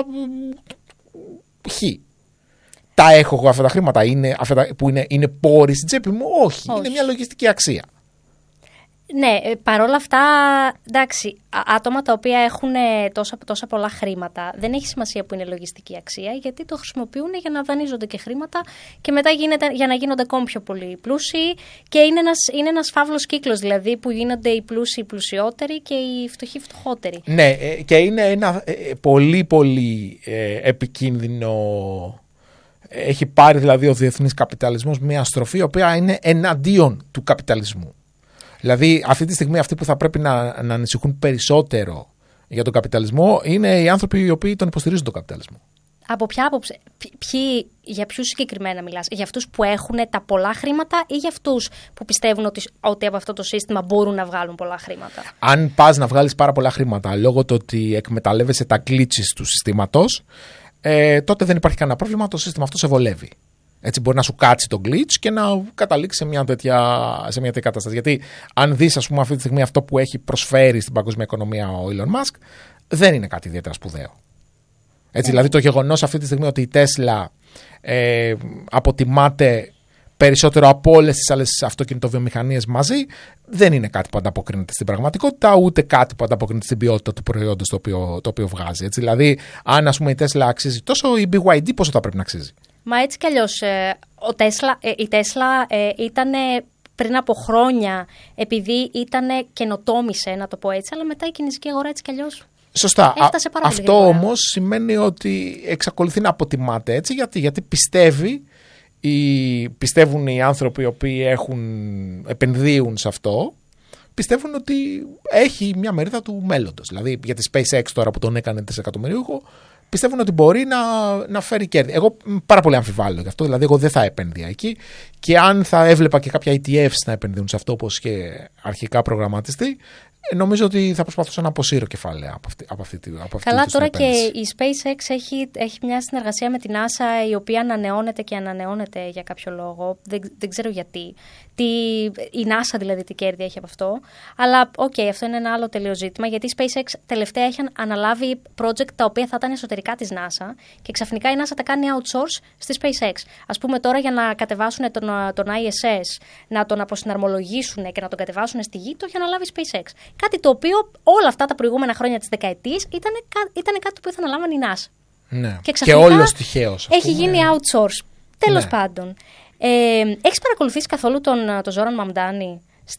χ. Τα έχω εγώ αυτά τα χρήματα, που είναι πόροι στην τσέπη μου? Όχι, είναι μια λογιστική αξία. Ναι, παρόλα αυτά, εντάξει, άτομα τα οποία έχουν τόσα πολλά χρήματα, δεν έχει σημασία που είναι λογιστική αξία, γιατί το χρησιμοποιούν για να δανείζονται και χρήματα και μετά για να γίνονται ακόμη πιο πολύ πλούσιοι, και είναι ένας φαύλος κύκλος, δηλαδή, που γίνονται οι πλούσιοι πλουσιότεροι και οι φτωχοί φτωχότεροι. Ναι, και είναι ένα πολύ πολύ επικίνδυνο. Έχει πάρει δηλαδή ο διεθνής καπιταλισμός μια στροφή η οποία είναι εναντίον του καπιταλισμού. Δηλαδή αυτή τη στιγμή αυτοί που θα πρέπει να ανησυχούν περισσότερο για τον καπιταλισμό είναι οι άνθρωποι οι οποίοι τον υποστηρίζουν τον καπιταλισμό. Από ποια άποψη, για ποιους συγκεκριμένα μιλάς? Για αυτούς που έχουν τα πολλά χρήματα ή για αυτούς που πιστεύουν ότι από αυτό το σύστημα μπορούν να βγάλουν πολλά χρήματα? Αν πας να βγάλεις πάρα πολλά χρήματα λόγω του ότι εκμεταλλεύεσαι τα glitches του συστήματος, τότε δεν υπάρχει κανένα πρόβλημα, το σύστημα αυτό σε βολεύει. Έτσι μπορεί να σου κάτσει το glitch και να καταλήξει σε μια τέτοια κατάσταση. Γιατί αν δεις, ας πούμε, αυτή τη στιγμή αυτό που έχει προσφέρει στην παγκόσμια οικονομία ο Elon Musk, δεν είναι κάτι ιδιαίτερα σπουδαίο. Έτσι, δηλαδή το γεγονός αυτή τη στιγμή ότι η Tesla αποτιμάται περισσότερο από όλες τις άλλες αυτοκινητοβιομηχανίες μαζί, δεν είναι κάτι που ανταποκρίνεται στην πραγματικότητα, ούτε κάτι που ανταποκρίνεται στην ποιότητα του προϊόντος το οποίο βγάζει. Έτσι, δηλαδή, αν ας πούμε η Tesla αξίζει τόσο, η BYD πόσο θα πρέπει να αξίζει? Μα έτσι κι αλλιώς η Tesla ήταν πριν από χρόνια, επειδή καινοτόμησε, να το πω έτσι, αλλά μετά η κινέζικη αγορά έτσι κι αλλιώς. Σωστά. Αυτό όμως σημαίνει ότι εξακολουθεί να αποτιμάται έτσι, γιατί πιστεύουν οι άνθρωποι οι οποίοι επενδύουν σε αυτό, πιστεύουν ότι έχει μια μερίδα του μέλλοντος. Δηλαδή για τη SpaceX τώρα που τον έκανε δισεκατομμυρίουχο, πιστεύουν ότι μπορεί να φέρει κέρδη. Εγώ πάρα πολύ αμφιβάλλω γι' αυτό, δηλαδή εγώ δεν θα επένδυα εκεί, και αν θα έβλεπα και κάποια ETFs να επενδύουν σε αυτό όπως και αρχικά προγραμματιστεί, νομίζω ότι θα προσπαθούσα να αποσύρω κεφάλαια από αυτή τη Καλά, τώρα και η SpaceX έχει μια συνεργασία με την NASA, η οποία ανανεώνεται και ανανεώνεται για κάποιο λόγο. Δεν ξέρω γιατί. Η NASA δηλαδή τι κέρδη έχει από αυτό. Αλλά αυτό είναι ένα άλλο τελείως ζήτημα, γιατί η SpaceX τελευταία έχει αναλάβει project τα οποία θα ήταν εσωτερικά της NASA και ξαφνικά η NASA τα κάνει outsource στη SpaceX. Ας πούμε τώρα για να κατεβάσουν τον ISS, να τον αποσυναρμολογήσουν και να τον κατεβάσουν στη Γη, το έχει αναλάβει η SpaceX. Κάτι το οποίο όλα αυτά τα προηγούμενα χρόνια της δεκαετίας ήταν κάτι που θα αναλάμβανε η NASA. Ναι. Και όλος τυχαίως. Έχει γίνει outsource. Τέλος πάντων. Έχεις παρακολουθήσει καθόλου τον Ζόραν Μαμντάνη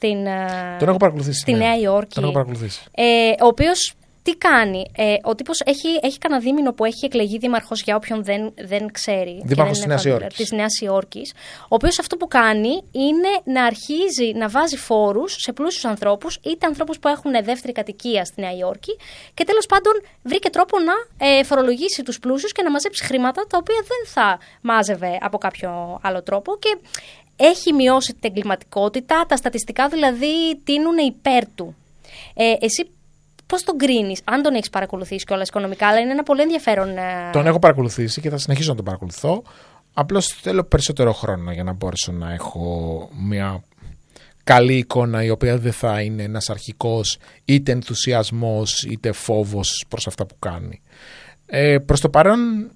τον έχω παρακολουθήσει, στη Νέα Υόρκη? Τον έχω παρακολουθήσει. Ο οποίος τι κάνει? Ο τύπος έχει κανένα δίμηνο που έχει εκλεγεί δήμαρχος, για όποιον δεν ξέρει. Δήμαρχος της Νέας Υόρκης. Ο οποίος αυτό που κάνει είναι να αρχίζει να βάζει φόρους σε πλούσιους ανθρώπους, είτε ανθρώπους που έχουν δεύτερη κατοικία στη Νέα Υόρκη, και τέλος πάντων βρήκε τρόπο να φορολογήσει τους πλούσιους και να μαζέψει χρήματα τα οποία δεν θα μάζευε από κάποιο άλλο τρόπο. Και έχει μειώσει την εγκληματικότητα, τα στατιστικά δηλαδή τείνουν υπέρ του. Εσύ πώς τον κρίνεις, αν τον έχεις παρακολουθήσει κιόλας οικονομικά? Αλλά είναι ένα πολύ ενδιαφέρον. Τον έχω παρακολουθήσει και θα συνεχίσω να τον παρακολουθώ. Απλώς θέλω περισσότερο χρόνο για να μπορέσω να έχω μια καλή εικόνα, η οποία δεν θα είναι ένας αρχικός είτε ενθουσιασμός είτε φόβος προς αυτά που κάνει. Προς το παρόν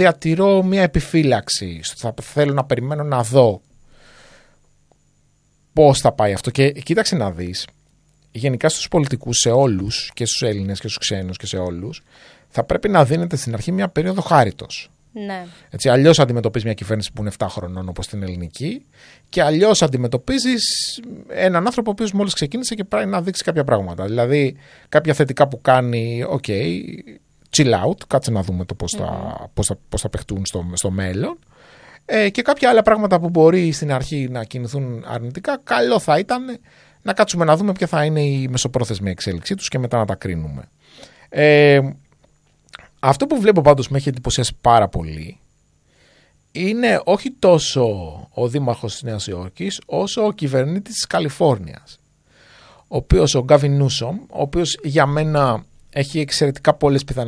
διατηρώ μια επιφύλαξη. Θέλω να περιμένω να δω πώς θα πάει αυτό. Και κοίταξε να δεις, γενικά στους πολιτικούς, σε όλους, και στους Έλληνες και στους ξένους και σε όλους, θα πρέπει να δίνεται στην αρχή μια περίοδο χάριτος. Ναι. Έτσι, αλλιώς αντιμετωπίζεις μια κυβέρνηση που είναι 7 χρονών όπως την ελληνική, και αλλιώς αντιμετωπίζεις έναν άνθρωπο ο οποίος μόλις ξεκίνησε και πρέπει να δείξει κάποια πράγματα. Δηλαδή, κάποια θετικά που κάνει, chill out, κάτσε να δούμε το πώς θα παιχτούν στο μέλλον. Και κάποια άλλα πράγματα που μπορεί στην αρχή να κινηθούν αρνητικά, καλό θα ήταν να κάτσουμε να δούμε ποια θα είναι η μεσοπρόθεσμη εξέλιξή τους και μετά να τα κρίνουμε. Αυτό που βλέπω πάντως με έχει εντυπωσιάσει πάρα πολύ είναι όχι τόσο ο δήμαρχος της Νέας Υόρκης, όσο ο κυβερνήτης της Καλιφόρνιας, ο οποίος, ο Γκάβιν Νιούσομ, ο οποίος για μένα έχει εξαιρετικά πολλές πιθανότητες